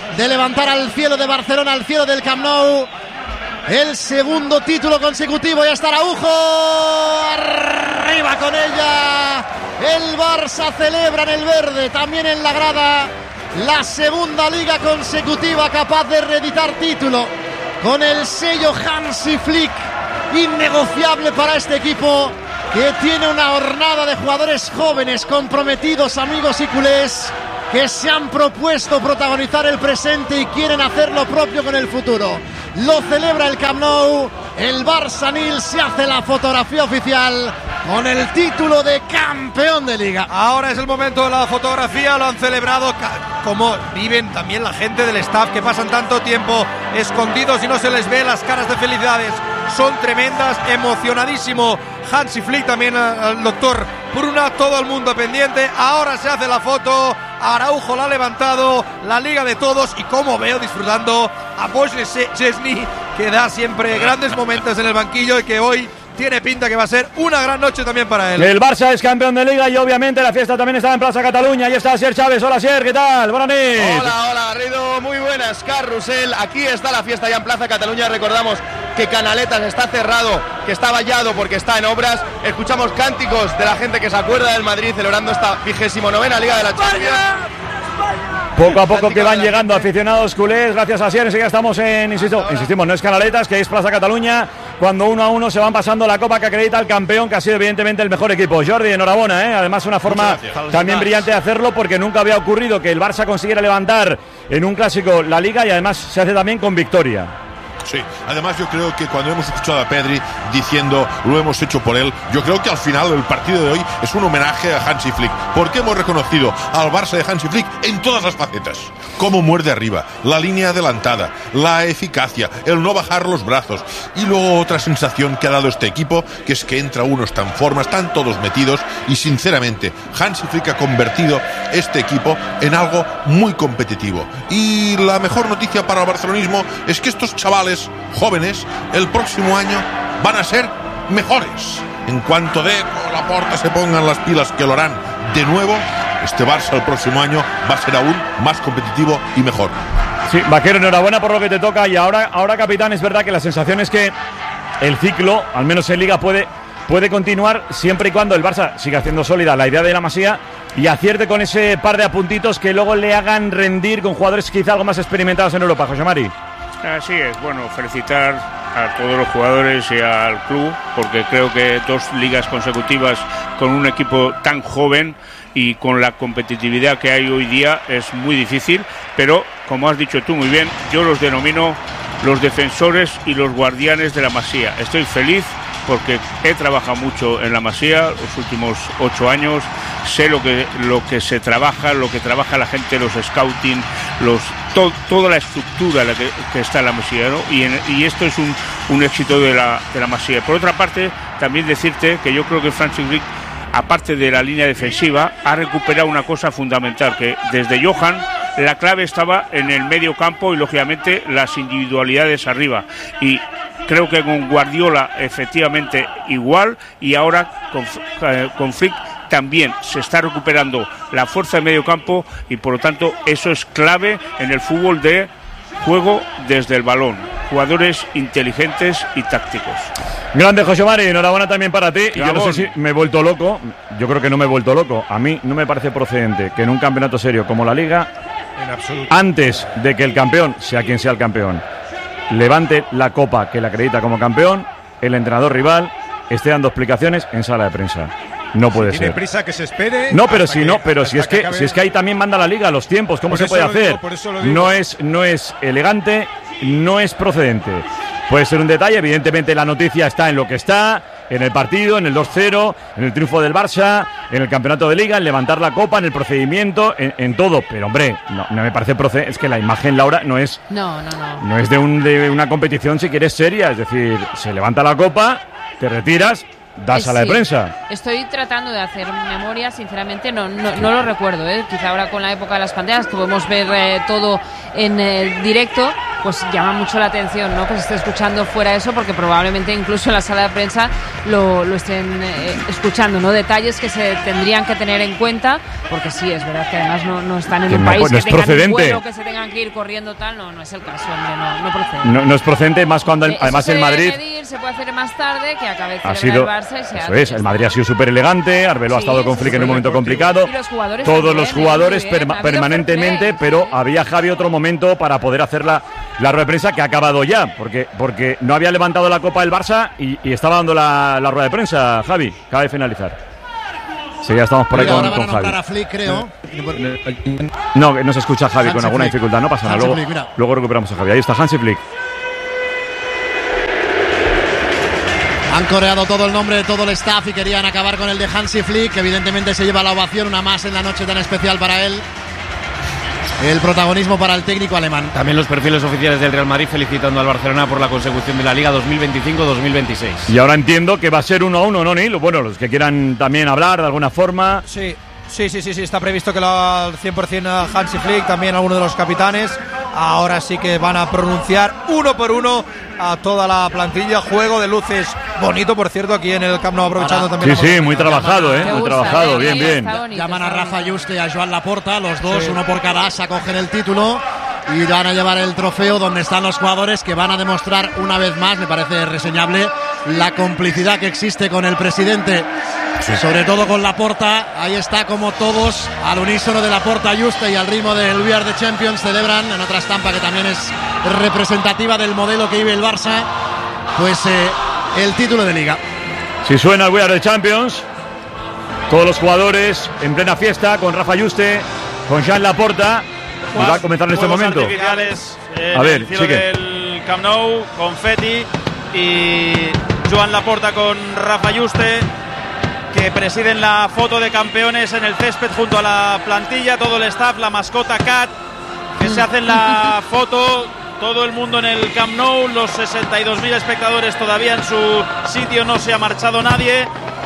de levantar al cielo de Barcelona, al cielo del Camp Nou, el segundo título consecutivo. Ya está Araujo, arriba con ella. El Barça celebra en el verde, también en la grada, la segunda liga consecutiva capaz de reeditar título con el sello Hansi Flick, innegociable para este equipo que tiene una hornada de jugadores jóvenes, comprometidos, amigos y culés, que se han propuesto protagonizar el presente y quieren hacer lo propio con el futuro. Lo celebra el Camp Nou, el Barça Nil se hace la fotografía oficial con el título de campeón de liga. Ahora es el momento de la fotografía, lo han celebrado como viven también la gente del staff, que pasan tanto tiempo escondidos y no se les ve las caras de felicidades. Son tremendas, emocionadísimo Hansi Flick, también el doctor Bruna, todo el mundo pendiente. Ahora se hace la foto, Araujo la ha levantado, la liga de todos, y como veo disfrutando a Bosch Chesney, que da siempre grandes momentos en el banquillo y que hoy tiene pinta que va a ser una gran noche también para él. El Barça es campeón de Liga y obviamente la fiesta también está en Plaza Cataluña. Ahí está Asier Chávez. Hola Asier, ¿qué tal? Buenas noches. Hola, hola Garrido, muy buenas. Carrusel, aquí está la fiesta ya en Plaza Cataluña. Recordamos que Canaletas está cerrado, que está vallado porque está en obras. Escuchamos cánticos de la gente que se acuerda del Madrid celebrando esta vigésimo novena Liga de la Champions. Poco a poco que van llegando aficionados culés, gracias a Asier. Enseguida estamos en, insisto, insistimos, no es Canaletas, que es Plaza Cataluña, cuando uno a uno se van pasando la copa que acredita al campeón, que ha sido evidentemente el mejor equipo. Jordi, enhorabuena, ¿eh? Además una forma también brillante de hacerlo, porque nunca había ocurrido que el Barça consiguiera levantar en un clásico la Liga, y además se hace también con victoria. Sí, además yo creo que cuando hemos escuchado a Pedri diciendo lo hemos hecho por él, yo creo que al final el partido de hoy es un homenaje a Hansi Flick, porque hemos reconocido al Barça de Hansi Flick en todas las facetas. Cómo muerde arriba, la línea adelantada, la eficacia, el no bajar los brazos, y luego otra sensación que ha dado este equipo, que es que entra uno, está en forma, están todos metidos, y sinceramente Hansi Flick ha convertido este equipo en algo muy competitivo. Y la mejor noticia para el barcelonismo es que estos chavales jóvenes el próximo año van a ser mejores. En cuanto de Laporta se pongan las pilas, que lo harán de nuevo, este Barça el próximo año va a ser aún más competitivo y mejor. Sí, Vaquero, enhorabuena por lo que te toca. Y ahora, ahora capitán, es verdad que la sensación es que el ciclo, al menos en Liga, puede, puede continuar siempre y cuando el Barça siga haciendo sólida la idea de la Masía y acierte con ese par de apuntitos que luego le hagan rendir con jugadores quizá algo más experimentados en Europa. José Mari. Así es, bueno, felicitar a todos los jugadores y al club, porque creo que dos ligas consecutivas con un equipo tan joven y con la competitividad que hay hoy día es muy difícil, pero como has dicho tú muy bien, yo los denomino los defensores y los guardianes de la Masía. Estoy feliz porque he trabajado mucho en la Masía los últimos ocho años, sé lo que lo que se trabaja, lo que trabaja la gente, los scouting, los to, toda la estructura la que, que está en la Masía, ¿no? Y, en, y esto es un, un éxito de la, de la Masía. Por otra parte, también decirte que yo creo que Hansi Flick, aparte de la línea defensiva, ha recuperado una cosa fundamental, que desde Johan la clave estaba en el medio campo y lógicamente las individualidades arriba, y creo que con Guardiola efectivamente igual, y ahora con, eh, con Flick también se está recuperando la fuerza de medio campo, y por lo tanto eso es clave en el fútbol de juego desde el balón, jugadores inteligentes y tácticos. Grande José Mari, enhorabuena también para ti. Y yo no Gabón. sé si me he vuelto loco, yo creo que no me he vuelto loco. A mí no me parece procedente que en un campeonato serio como la Liga, En absoluto. antes de que el campeón, sea quien sea el campeón, levante la copa que le acredita como campeón, el entrenador rival esté dando explicaciones en sala de prensa. No puede Tiene ser. prisa, que se espere. No, pero hasta si que- no, pero hasta si es que, acabe. si es que ahí también manda la Liga, los tiempos, cómo Por se eso puede lo hacer. digo, por eso lo digo. No es, no es elegante, no es procedente. Puede ser un detalle, evidentemente la noticia está en lo que está, en el partido, en el dos cero, en el triunfo del Barça, en el campeonato de Liga, en levantar la copa, en el procedimiento, en, en todo. Pero hombre, no, no me parece procedente, es que la imagen, Laura, no es, No, no, no. no es de, un, de una competición, si quieres, seria. Es decir, se levanta la copa, te retiras, das Eh, a la de sí. prensa. Estoy tratando de hacer memoria, sinceramente no, no, no lo recuerdo, ¿eh? Quizá ahora con la época de las pantallas que podemos ver eh, todo en eh, directo, pues llama mucho la atención, ¿no? Que se esté escuchando fuera eso, porque probablemente incluso en la sala de prensa lo, lo estén eh, escuchando, ¿no? Detalles que se tendrían que tener en cuenta, porque sí, es verdad que además no, no están en que un no, país pues no que es tengan procedente. un vuelo, que se tengan que ir corriendo tal, no, no es el caso, hombre, no, no procede. No, no es procedente, más cuando el- Eh, además eso el se debe Madrid medir, se puede hacer más tarde, que acabe de ha celebrar sido, el Barça y se eso hace. es, el Madrid ha sido súper elegante, Arbeloa ha Sí, estado con sí, Flick sí, en un momento complicado, Y los jugadores todos también, los ¿eh? jugadores Muy bien, perma- ha habido permanentemente, fair play. pero había Javi otro momento para poder hacer la, la rueda de prensa que ha acabado ya, porque, porque no había levantado la copa del Barça y, y estaba dando la, la rueda de prensa, Javi, acaba de finalizar. Sí, ya estamos por ahí Y ahora con, van a con nombrar Javi. a Flick, creo. No, que no se escucha a Javi Hansi con alguna Flick. dificultad, no pasa nada. Hansi Luego, Flick, mira. luego recuperamos a Javi. Ahí está Hansi Flick. Han coreado todo el nombre de todo el staff y querían acabar con el de Hansi Flick, que evidentemente se lleva la ovación, una más en la noche tan especial para él. El protagonismo para el técnico alemán. También los perfiles oficiales del Real Madrid felicitando al Barcelona por la consecución de la Liga dos mil veinticinco dos mil veintiséis. Y ahora entiendo que va a ser uno a uno, ¿no, Neil? Bueno, los que quieran también hablar de alguna forma. Sí, sí, sí, sí, sí, está previsto que lo haga al cien por ciento a Hansi Flick, también algunos de los capitanes. Ahora sí que van a pronunciar uno por uno a toda la plantilla. Juego de luces bonito, por cierto, aquí en el Camp Nou, aprovechando también. Sí, la sí, muy trabajado, ¿eh? Me Muy gusta, trabajado, eh, bien, ahí bien. está bonito, Llaman a Rafa Juste y a Joan Laporta, los dos, Sí. uno por cada asa, cogen el título y van a llevar el trofeo donde están los jugadores que van a demostrar una vez más, me parece reseñable, la complicidad que existe con el presidente, sobre todo con Laporta. Ahí está como todos al unísono de Laporta, Juste y al ritmo del We Are the Champions celebran en otra estampa que también es representativa del modelo que vive el Barça, pues eh, el título de Liga. Si suena el We Are the Champions, todos los jugadores en plena fiesta con Rafa Juste, con Jean Laporta. Y va a comenzar en este Fuegos momento. artificiales en A ver, el cielo sigue. del Camp Nou, confeti y Joan Laporta con Rafa Juste, que presiden la foto de campeones en el césped junto a la plantilla, todo el staff, la mascota Cat, que se hacen la foto, todo el mundo en el Camp Nou, los sesenta y dos mil espectadores todavía en su sitio, no se ha marchado nadie.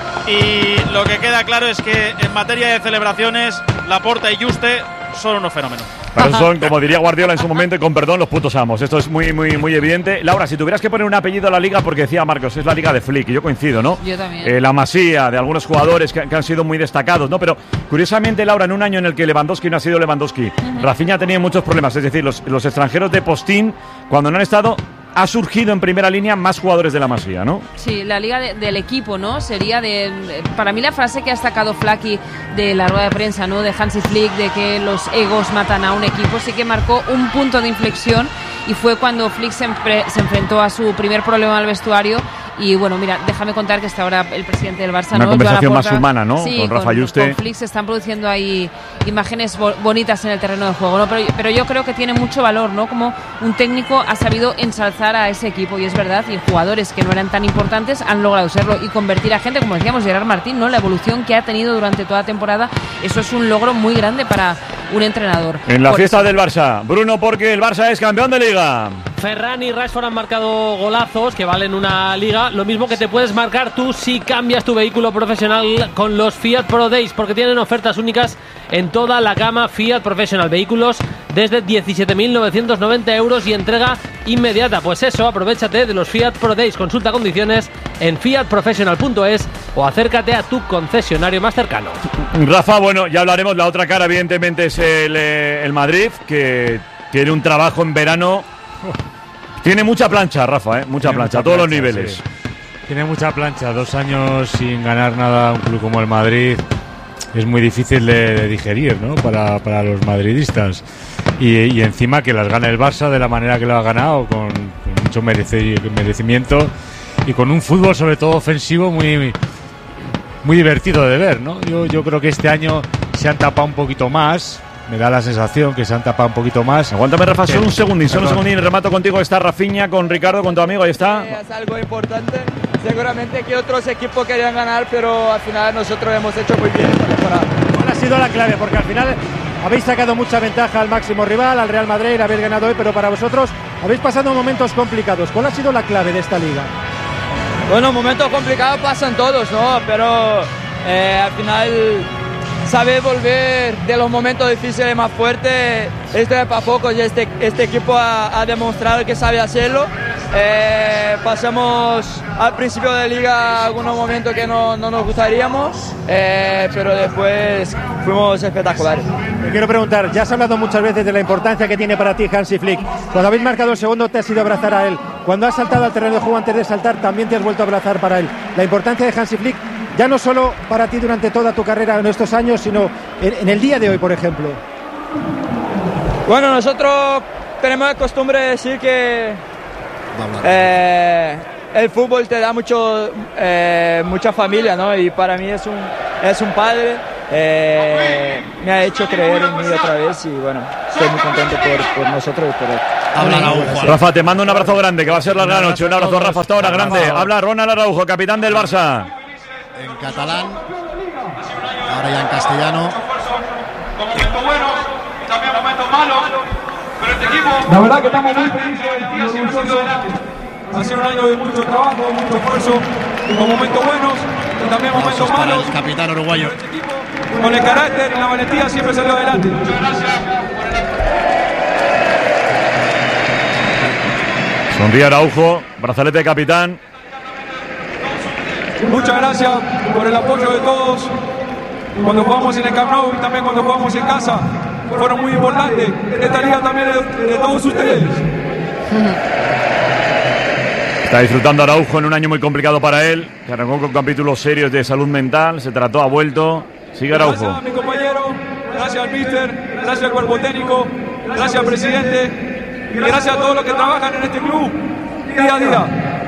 Y lo que queda claro es que en materia de celebraciones, Laporta y Juste son unos fenómenos. Pero son, como diría Guardiola en su momento, y con perdón, los putos amos. Esto es muy, muy, muy evidente. Laura, si tuvieras que poner un apellido a la liga, porque decía Marcos, es la liga de Flick, y yo coincido, ¿no? Yo también. Eh, la masía de algunos jugadores que, que han sido muy destacados, ¿no? Pero curiosamente, Laura, en un año en el que Lewandowski no ha sido Lewandowski, Rafinha ha tenido muchos problemas. Es decir, los, los extranjeros de postín, cuando no han estado, ha surgido en primera línea más jugadores de la masía, ¿no? Sí, la liga de- del equipo, ¿no? Sería de... Para mí la frase que ha destacado Flaky de la rueda de prensa, ¿no? De Hansi Flick, de que los egos matan a un equipo, sí que marcó un punto de inflexión y fue cuando Flick se, empre- se enfrentó a su primer problema al vestuario. Y bueno, mira, déjame contar que está ahora el presidente del Barça, Una ¿no? conversación Joan más Laporta. humana, ¿no? Sí, Con Rafa Juste. Con Flick se están produciendo ahí imágenes bo- bonitas en el terreno de juego, ¿no? Pero, pero yo creo que tiene mucho valor, ¿no? Como un técnico ha sabido ensalzar a ese equipo, y es verdad, y jugadores que no eran tan importantes han logrado serlo y convertir a gente, como decíamos, Gerard Martín, ¿no? La evolución que ha tenido durante toda la temporada, eso es un logro muy grande para un entrenador. En la Por fiesta del Barça. Bruno, porque el Barça es campeón de liga. Ferran y Rashford han marcado golazos que valen una liga. Lo mismo que te puedes marcar tú si cambias tu vehículo profesional con los Fiat Pro Days, porque tienen ofertas únicas en toda la gama Fiat Professional. Vehículos desde diecisiete mil novecientos noventa euros y entrega inmediata. Pues eso, aprovechate de los Fiat Pro Days. Consulta condiciones en fiat professional punto es o acércate a tu concesionario más cercano. Rafa, bueno, ya hablaremos. La otra cara, evidentemente, es el, eh, el Madrid, que tiene un trabajo en verano. Tiene mucha plancha, Rafa, ¿eh? Mucha Tiene plancha, mucha a todos los plancha, niveles. sí. Tiene mucha plancha, dos años sin ganar nada un club como el Madrid es muy difícil de, de digerir, ¿no? Para, para los madridistas. Y, y encima que las gana el Barça de la manera que lo ha ganado, con, con mucho merece- merecimiento y con un fútbol sobre todo ofensivo muy, muy divertido de ver, ¿no? Yo, yo creo que este año se han tapado un poquito más. Me da la sensación que se han tapado un poquito más. Aguántame, Rafa, solo un segundín, solo un Perdón. segundín. Remato contigo. Está Rafinha con Ricardo, con tu amigo. Ahí está. Es algo importante. Seguramente que otros equipos querían ganar, pero al final nosotros hemos hecho muy bien esta temporada. ¿Cuál ha sido la clave? Porque al final habéis sacado mucha ventaja al máximo rival, al Real Madrid, habéis ganado hoy, pero para vosotros habéis pasado momentos complicados. ¿Cuál ha sido la clave de esta liga? Bueno, momentos complicados pasan todos, ¿no? Pero eh, al final saber volver de los momentos difíciles más fuertes. Esto es para poco y este, este equipo ha, ha demostrado que sabe hacerlo. Eh, pasamos al principio de liga algunos momentos que no, no nos gustaríamos, eh, pero después fuimos espectaculares. Te quiero preguntar, ya has hablado muchas veces de la importancia que tiene para ti Hansi Flick. Cuando habéis marcado el segundo te has ido a abrazar a él. Cuando has saltado al terreno de juego antes de saltar también te has vuelto a abrazar para él. La importancia de Hansi Flick, ya no solo para ti durante toda tu carrera en estos años, sino en, en el día de hoy, por ejemplo. Bueno, nosotros tenemos la costumbre de decir que Eh, el fútbol te da mucho, eh, mucha familia, ¿no? Y para mí es un, es un padre, eh, me ha hecho creer en mí otra vez y bueno, estoy muy contento por, por nosotros y por él. Habla Araujo. Rafa, te mando un abrazo grande, que va a ser larga noche. Un abrazo, Rafa, hasta ahora, grande. Habla Ronald Araujo, capitán del Barça. En catalán, ahora ya en castellano. Momentos buenos y también momentos malos. Pero este equipo, la verdad que estamos muy felices y orgullosos. Ha sido un año de mucho trabajo, mucho esfuerzo, con momentos buenos y también momentos para malos. el capitán uruguayo. Con el carácter y la valentía siempre salió adelante. Muchas gracias. Sonríe Araujo, brazalete de capitán. Muchas gracias por el apoyo de todos. Cuando jugamos en el Camp Nou y también cuando jugamos en casa, fueron muy importantes. Esta liga también es de, de todos ustedes. Está disfrutando Araujo en un año muy complicado para él, que arrancó con capítulos serios de salud mental, se trató, ha vuelto. Sigue Araujo. Gracias a mi compañero, gracias al míster, gracias al cuerpo técnico, gracias al presidente y gracias a todos los que trabajan en este club día a día.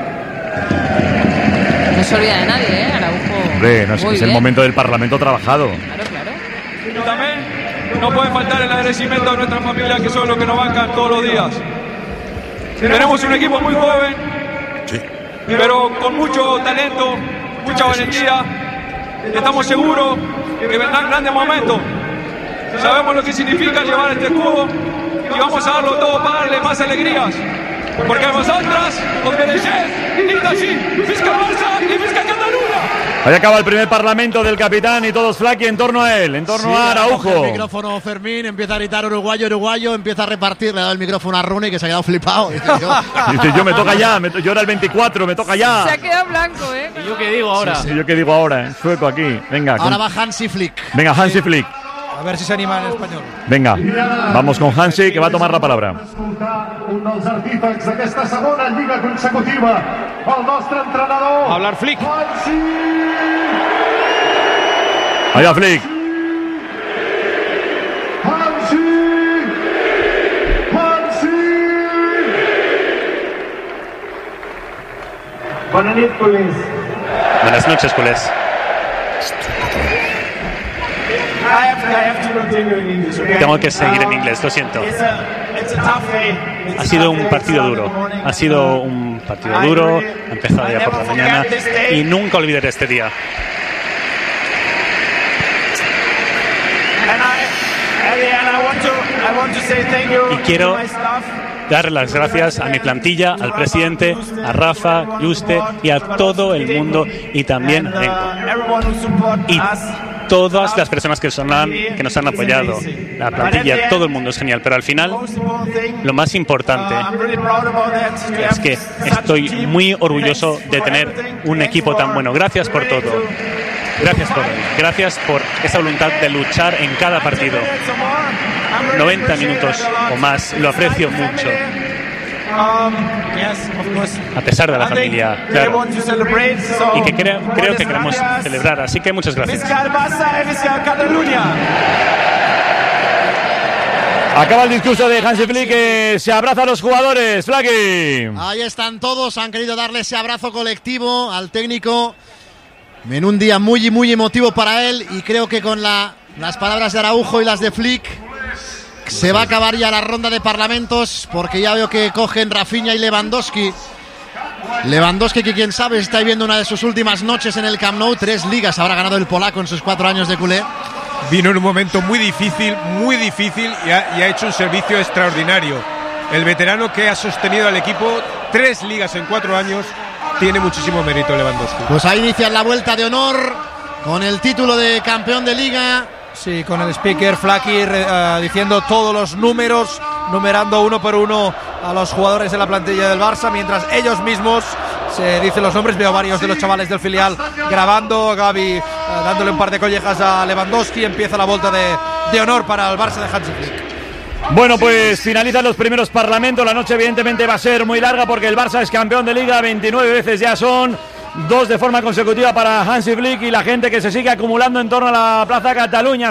No se olvida de nadie, ¿eh? Araujo. Hombre, no es, Muy es el bien. momento del Parlamento trabajado. Claro, claro. Y también no puede faltar el agradecimiento a nuestra familia, que son los que nos bancan todos los días. Tenemos un equipo muy joven, pero con mucho talento, mucha valentía. Estamos seguros que vendrán grandes momentos. Sabemos lo que significa llevar este escudo y vamos a darlo todo para darle más alegrías. Porque vosotras os merecéis, y así, Visca Barça y Visca Cataluña. Ahí acaba el primer Parlamento del capitán y todos Flaky en torno a él, en torno Sí, a ahora coge Araujo. el micrófono Fermín, empieza a gritar uruguayo, uruguayo, empieza a repartir, le ha dado el micrófono a Rooney que se ha quedado flipado. Dice, yo, Dice, yo me toca ya, me to- yo era el veinticuatro, me toca ya. Se ha quedado blanco, ¿eh? ¿Y yo qué digo ahora? Sí, yo qué digo ahora, en sueco aquí. Venga, ahora con- va Hansi Flick. venga Hansi Flick. A ver si se anima en español. Venga, vamos con Hansi, que va a tomar la palabra. Un dels artífex d'aquesta segona lliga consecutiva, el nostre entrenador. Hablar Flick. Ahí va Flick. Hansi! Hansi! Buenas noches, culés. Buenas noches, culés. Tengo que seguir en inglés, lo siento. Ha sido un partido duro. Ha sido un partido duro. Ha empezado ya por la mañana y nunca olvidaré este día. Y quiero dar las gracias a mi plantilla, al presidente, a Rafa, Juste y a todo el mundo y también a Enco. Y todas las personas que, son, que nos han apoyado, la plantilla, todo el mundo es genial, pero al final lo más importante es que estoy muy orgulloso de tener un equipo tan bueno. Gracias por todo. Gracias por gracias por esa voluntad de luchar en cada partido. noventa minutos o más, lo aprecio mucho. A pesar de la familia, claro. Y que creo, creo que queremos celebrar, así que muchas gracias. Acaba el discurso de Hansi Flick, que se abraza a los jugadores. Flaky. Ahí están todos, han querido darle ese abrazo colectivo al técnico en un día muy, muy emotivo para él, y creo que con la, las palabras de Araujo y las de Flick se va a acabar ya la ronda de parlamentos, porque ya veo que cogen Rafinha y Lewandowski. Lewandowski, que quién sabe, está viviendo una de sus últimas noches en el Camp Nou. Tres ligas habrá ganado el polaco en sus cuatro años de culé. Vino en un momento muy difícil, muy difícil y ha, y ha hecho un servicio extraordinario. El veterano que ha sostenido al equipo tres ligas en cuatro años tiene muchísimo mérito Lewandowski. Pues ahí inician la vuelta de honor con el título de campeón de liga Sí, con el speaker Flaky uh, diciendo todos los números, numerando uno por uno a los jugadores de la plantilla del Barça, mientras ellos mismos se dicen los nombres. Veo varios de los chavales del filial grabando, Gavi uh, dándole un par de collejas a Lewandowski. Empieza la vuelta de, de honor para el Barça de Hansi Flick. Bueno, pues finalizan los primeros parlamentos. La noche evidentemente va a ser muy larga porque el Barça es campeón de Liga, veintinueve veces ya son, dos de forma consecutiva para Hansi Flick, y la gente que se sigue acumulando en torno a la Plaza Cataluña.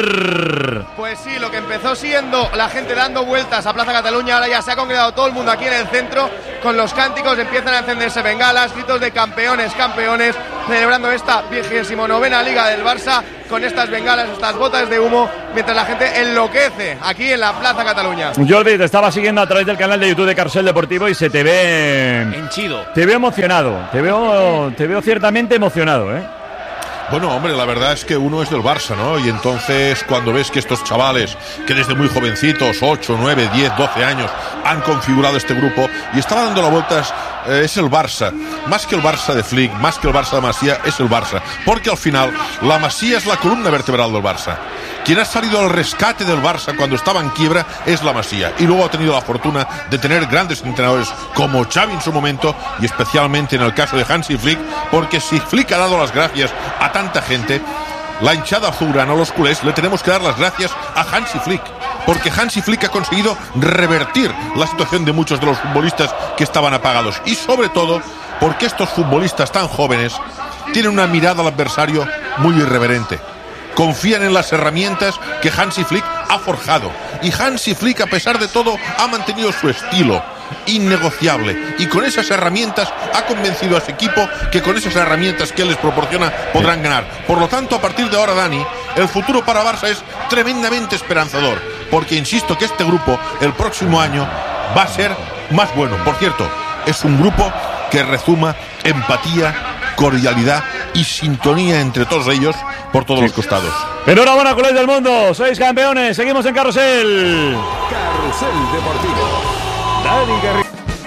Sier. Pues sí, lo que empezó siendo la gente dando vueltas a Plaza Cataluña, ahora ya se ha congregado todo el mundo aquí en el centro con los cánticos, empiezan a encenderse bengalas, gritos de campeones, campeones, celebrando esta vigésimo novena Liga del Barça con estas bengalas, estas botas de humo, mientras la gente enloquece aquí en la Plaza Cataluña. Jordi, te estaba siguiendo a través del canal de YouTube de Carrusel Deportivo y se te ve henchido. Te veo emocionado, te veo, te veo ciertamente emocionado, ¿eh? Bueno, hombre, la verdad es que uno es del Barça, ¿no? Y entonces cuando ves que estos chavales, que desde muy jovencitos, ocho, nueve, diez, doce años, han configurado este grupo y estaba dando las vueltas, eh, es el Barça. Más que el Barça de Flick, más que el Barça de Masía, es el Barça. Porque al final, la Masía es la columna vertebral del Barça. Quien ha salido al rescate del Barça cuando estaba en quiebra es la Masía, y luego ha tenido la fortuna de tener grandes entrenadores como Xavi en su momento, y especialmente en el caso de Hansi Flick, porque si Flick ha dado las gracias a tanta gente, la hinchada azulgrana, los culés, le tenemos que dar las gracias a Hansi Flick, porque Hansi Flick ha conseguido revertir la situación de muchos de los futbolistas que estaban apagados, y sobre todo porque estos futbolistas tan jóvenes tienen una mirada al adversario muy irreverente. Confían en las herramientas que Hansi Flick ha forjado. Y Hansi Flick, a pesar de todo, ha mantenido su estilo innegociable. Y con esas herramientas ha convencido a su equipo que con esas herramientas que él les proporciona podrán ganar. Por lo tanto, a partir de ahora, Dani, el futuro para Barça es tremendamente esperanzador. Porque insisto que este grupo, el próximo año, va a ser más bueno. Por cierto, es un grupo que rezuma empatía, cordialidad y sintonía entre todos ellos por todos sí. los costados. Enhorabuena, culés del mundo, sois campeones. Seguimos en Carrusel. Carrusel Deportivo. Dani Garrido.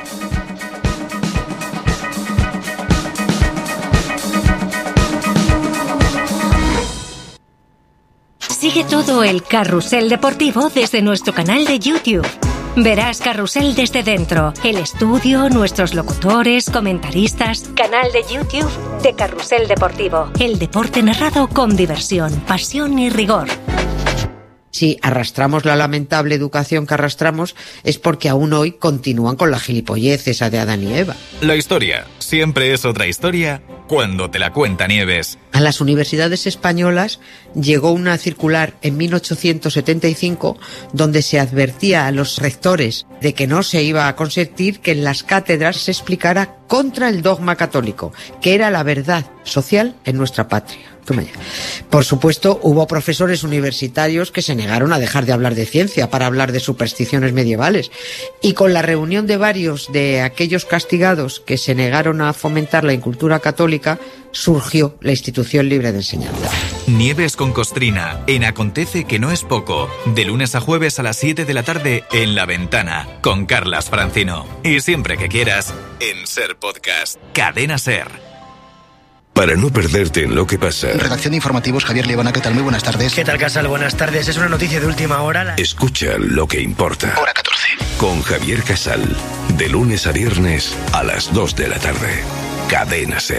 Sigue todo el Carrusel Deportivo desde nuestro canal de YouTube. Verás Carrusel desde dentro, el estudio, nuestros locutores, comentaristas. Canal de YouTube de Carrusel Deportivo. El deporte narrado con diversión, pasión y rigor. Si arrastramos la lamentable educación que arrastramos es porque aún hoy continúan con la gilipollez esa de Adán y Eva. La historia siempre es otra historia cuando te la cuenta Nieves. A las universidades españolas llegó una circular en mil ochocientos setenta y cinco donde se advertía a los rectores de que no se iba a consentir que en las cátedras se explicara contra el dogma católico, que era la verdad social en nuestra patria. Por supuesto, hubo profesores universitarios que se negaron a dejar de hablar de ciencia para hablar de supersticiones medievales. Y con la reunión de varios de aquellos castigados que se negaron a fomentar la incultura católica, surgió la Institución Libre de Enseñanza. Nieves con Costrina, en Acontece que no es poco, de lunes a jueves a las siete de la tarde en La Ventana, con Carlas Francino. Y siempre que quieras, en Ser Podcast. Cadena Ser. Para no perderte en lo que pasa. Redacción de informativos, Javier Liebana, ¿qué tal? Muy buenas tardes. ¿Qué tal, Casal? Buenas tardes. Es una noticia de última hora. La... Escucha lo que importa. Hora catorce. Con Javier Casal. De lunes a viernes a las dos de la tarde. Cadena Ser.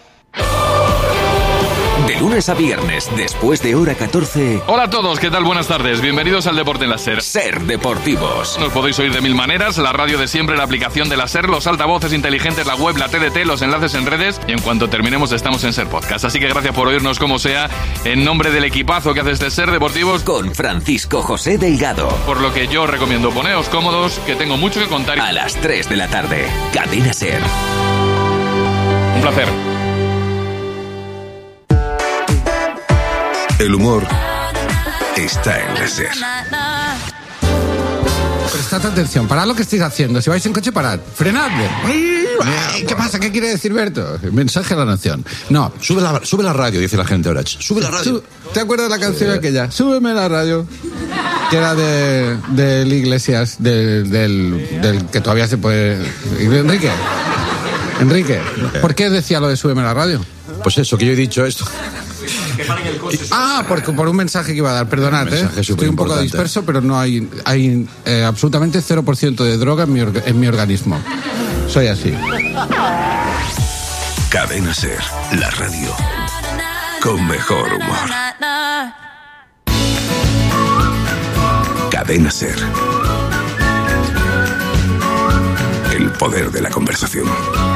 De lunes a viernes, después de hora catorce. Hola a todos, ¿qué tal? Buenas tardes. Bienvenidos al Deporte en la Ser. Ser Deportivos. Nos podéis oír de mil maneras: la radio de siempre, la aplicación de la Ser, los altavoces inteligentes, la web, la T D T, los enlaces en redes, y en cuanto terminemos estamos en Ser Podcast. Así que gracias por oírnos como sea, en nombre del equipazo que hace este Ser Deportivos. Con Francisco José Delgado. Por lo que yo recomiendo poneos cómodos, que tengo mucho que contar. A las tres de la tarde, Cadena Ser. Un placer. El humor está en la Ser. Prestad atención, parad lo que estáis haciendo. Si vais en coche, parad. Frenadme. ¿Qué pasa? ¿Qué quiere decir Berto? Mensaje a la nación. No. Sube la, sube la radio, dice la gente ahora. Sube la radio. ¿Te acuerdas de la canción sí. aquella? Súbeme la radio. Que era de, de Iglesias, de, del, del que todavía se puede... Enrique. Enrique. ¿Por qué decía lo de súbeme la radio? Pues eso, que yo he dicho esto. Ah, porque por un mensaje que iba a dar, perdonad, Un ¿eh? mensaje Estoy un poco superimportante. disperso, pero no hay, hay eh, absolutamente cero por ciento de droga en mi, orga- en mi organismo. Soy así. Cadena Ser, la radio con mejor humor. Cadena Ser. El poder de la conversación.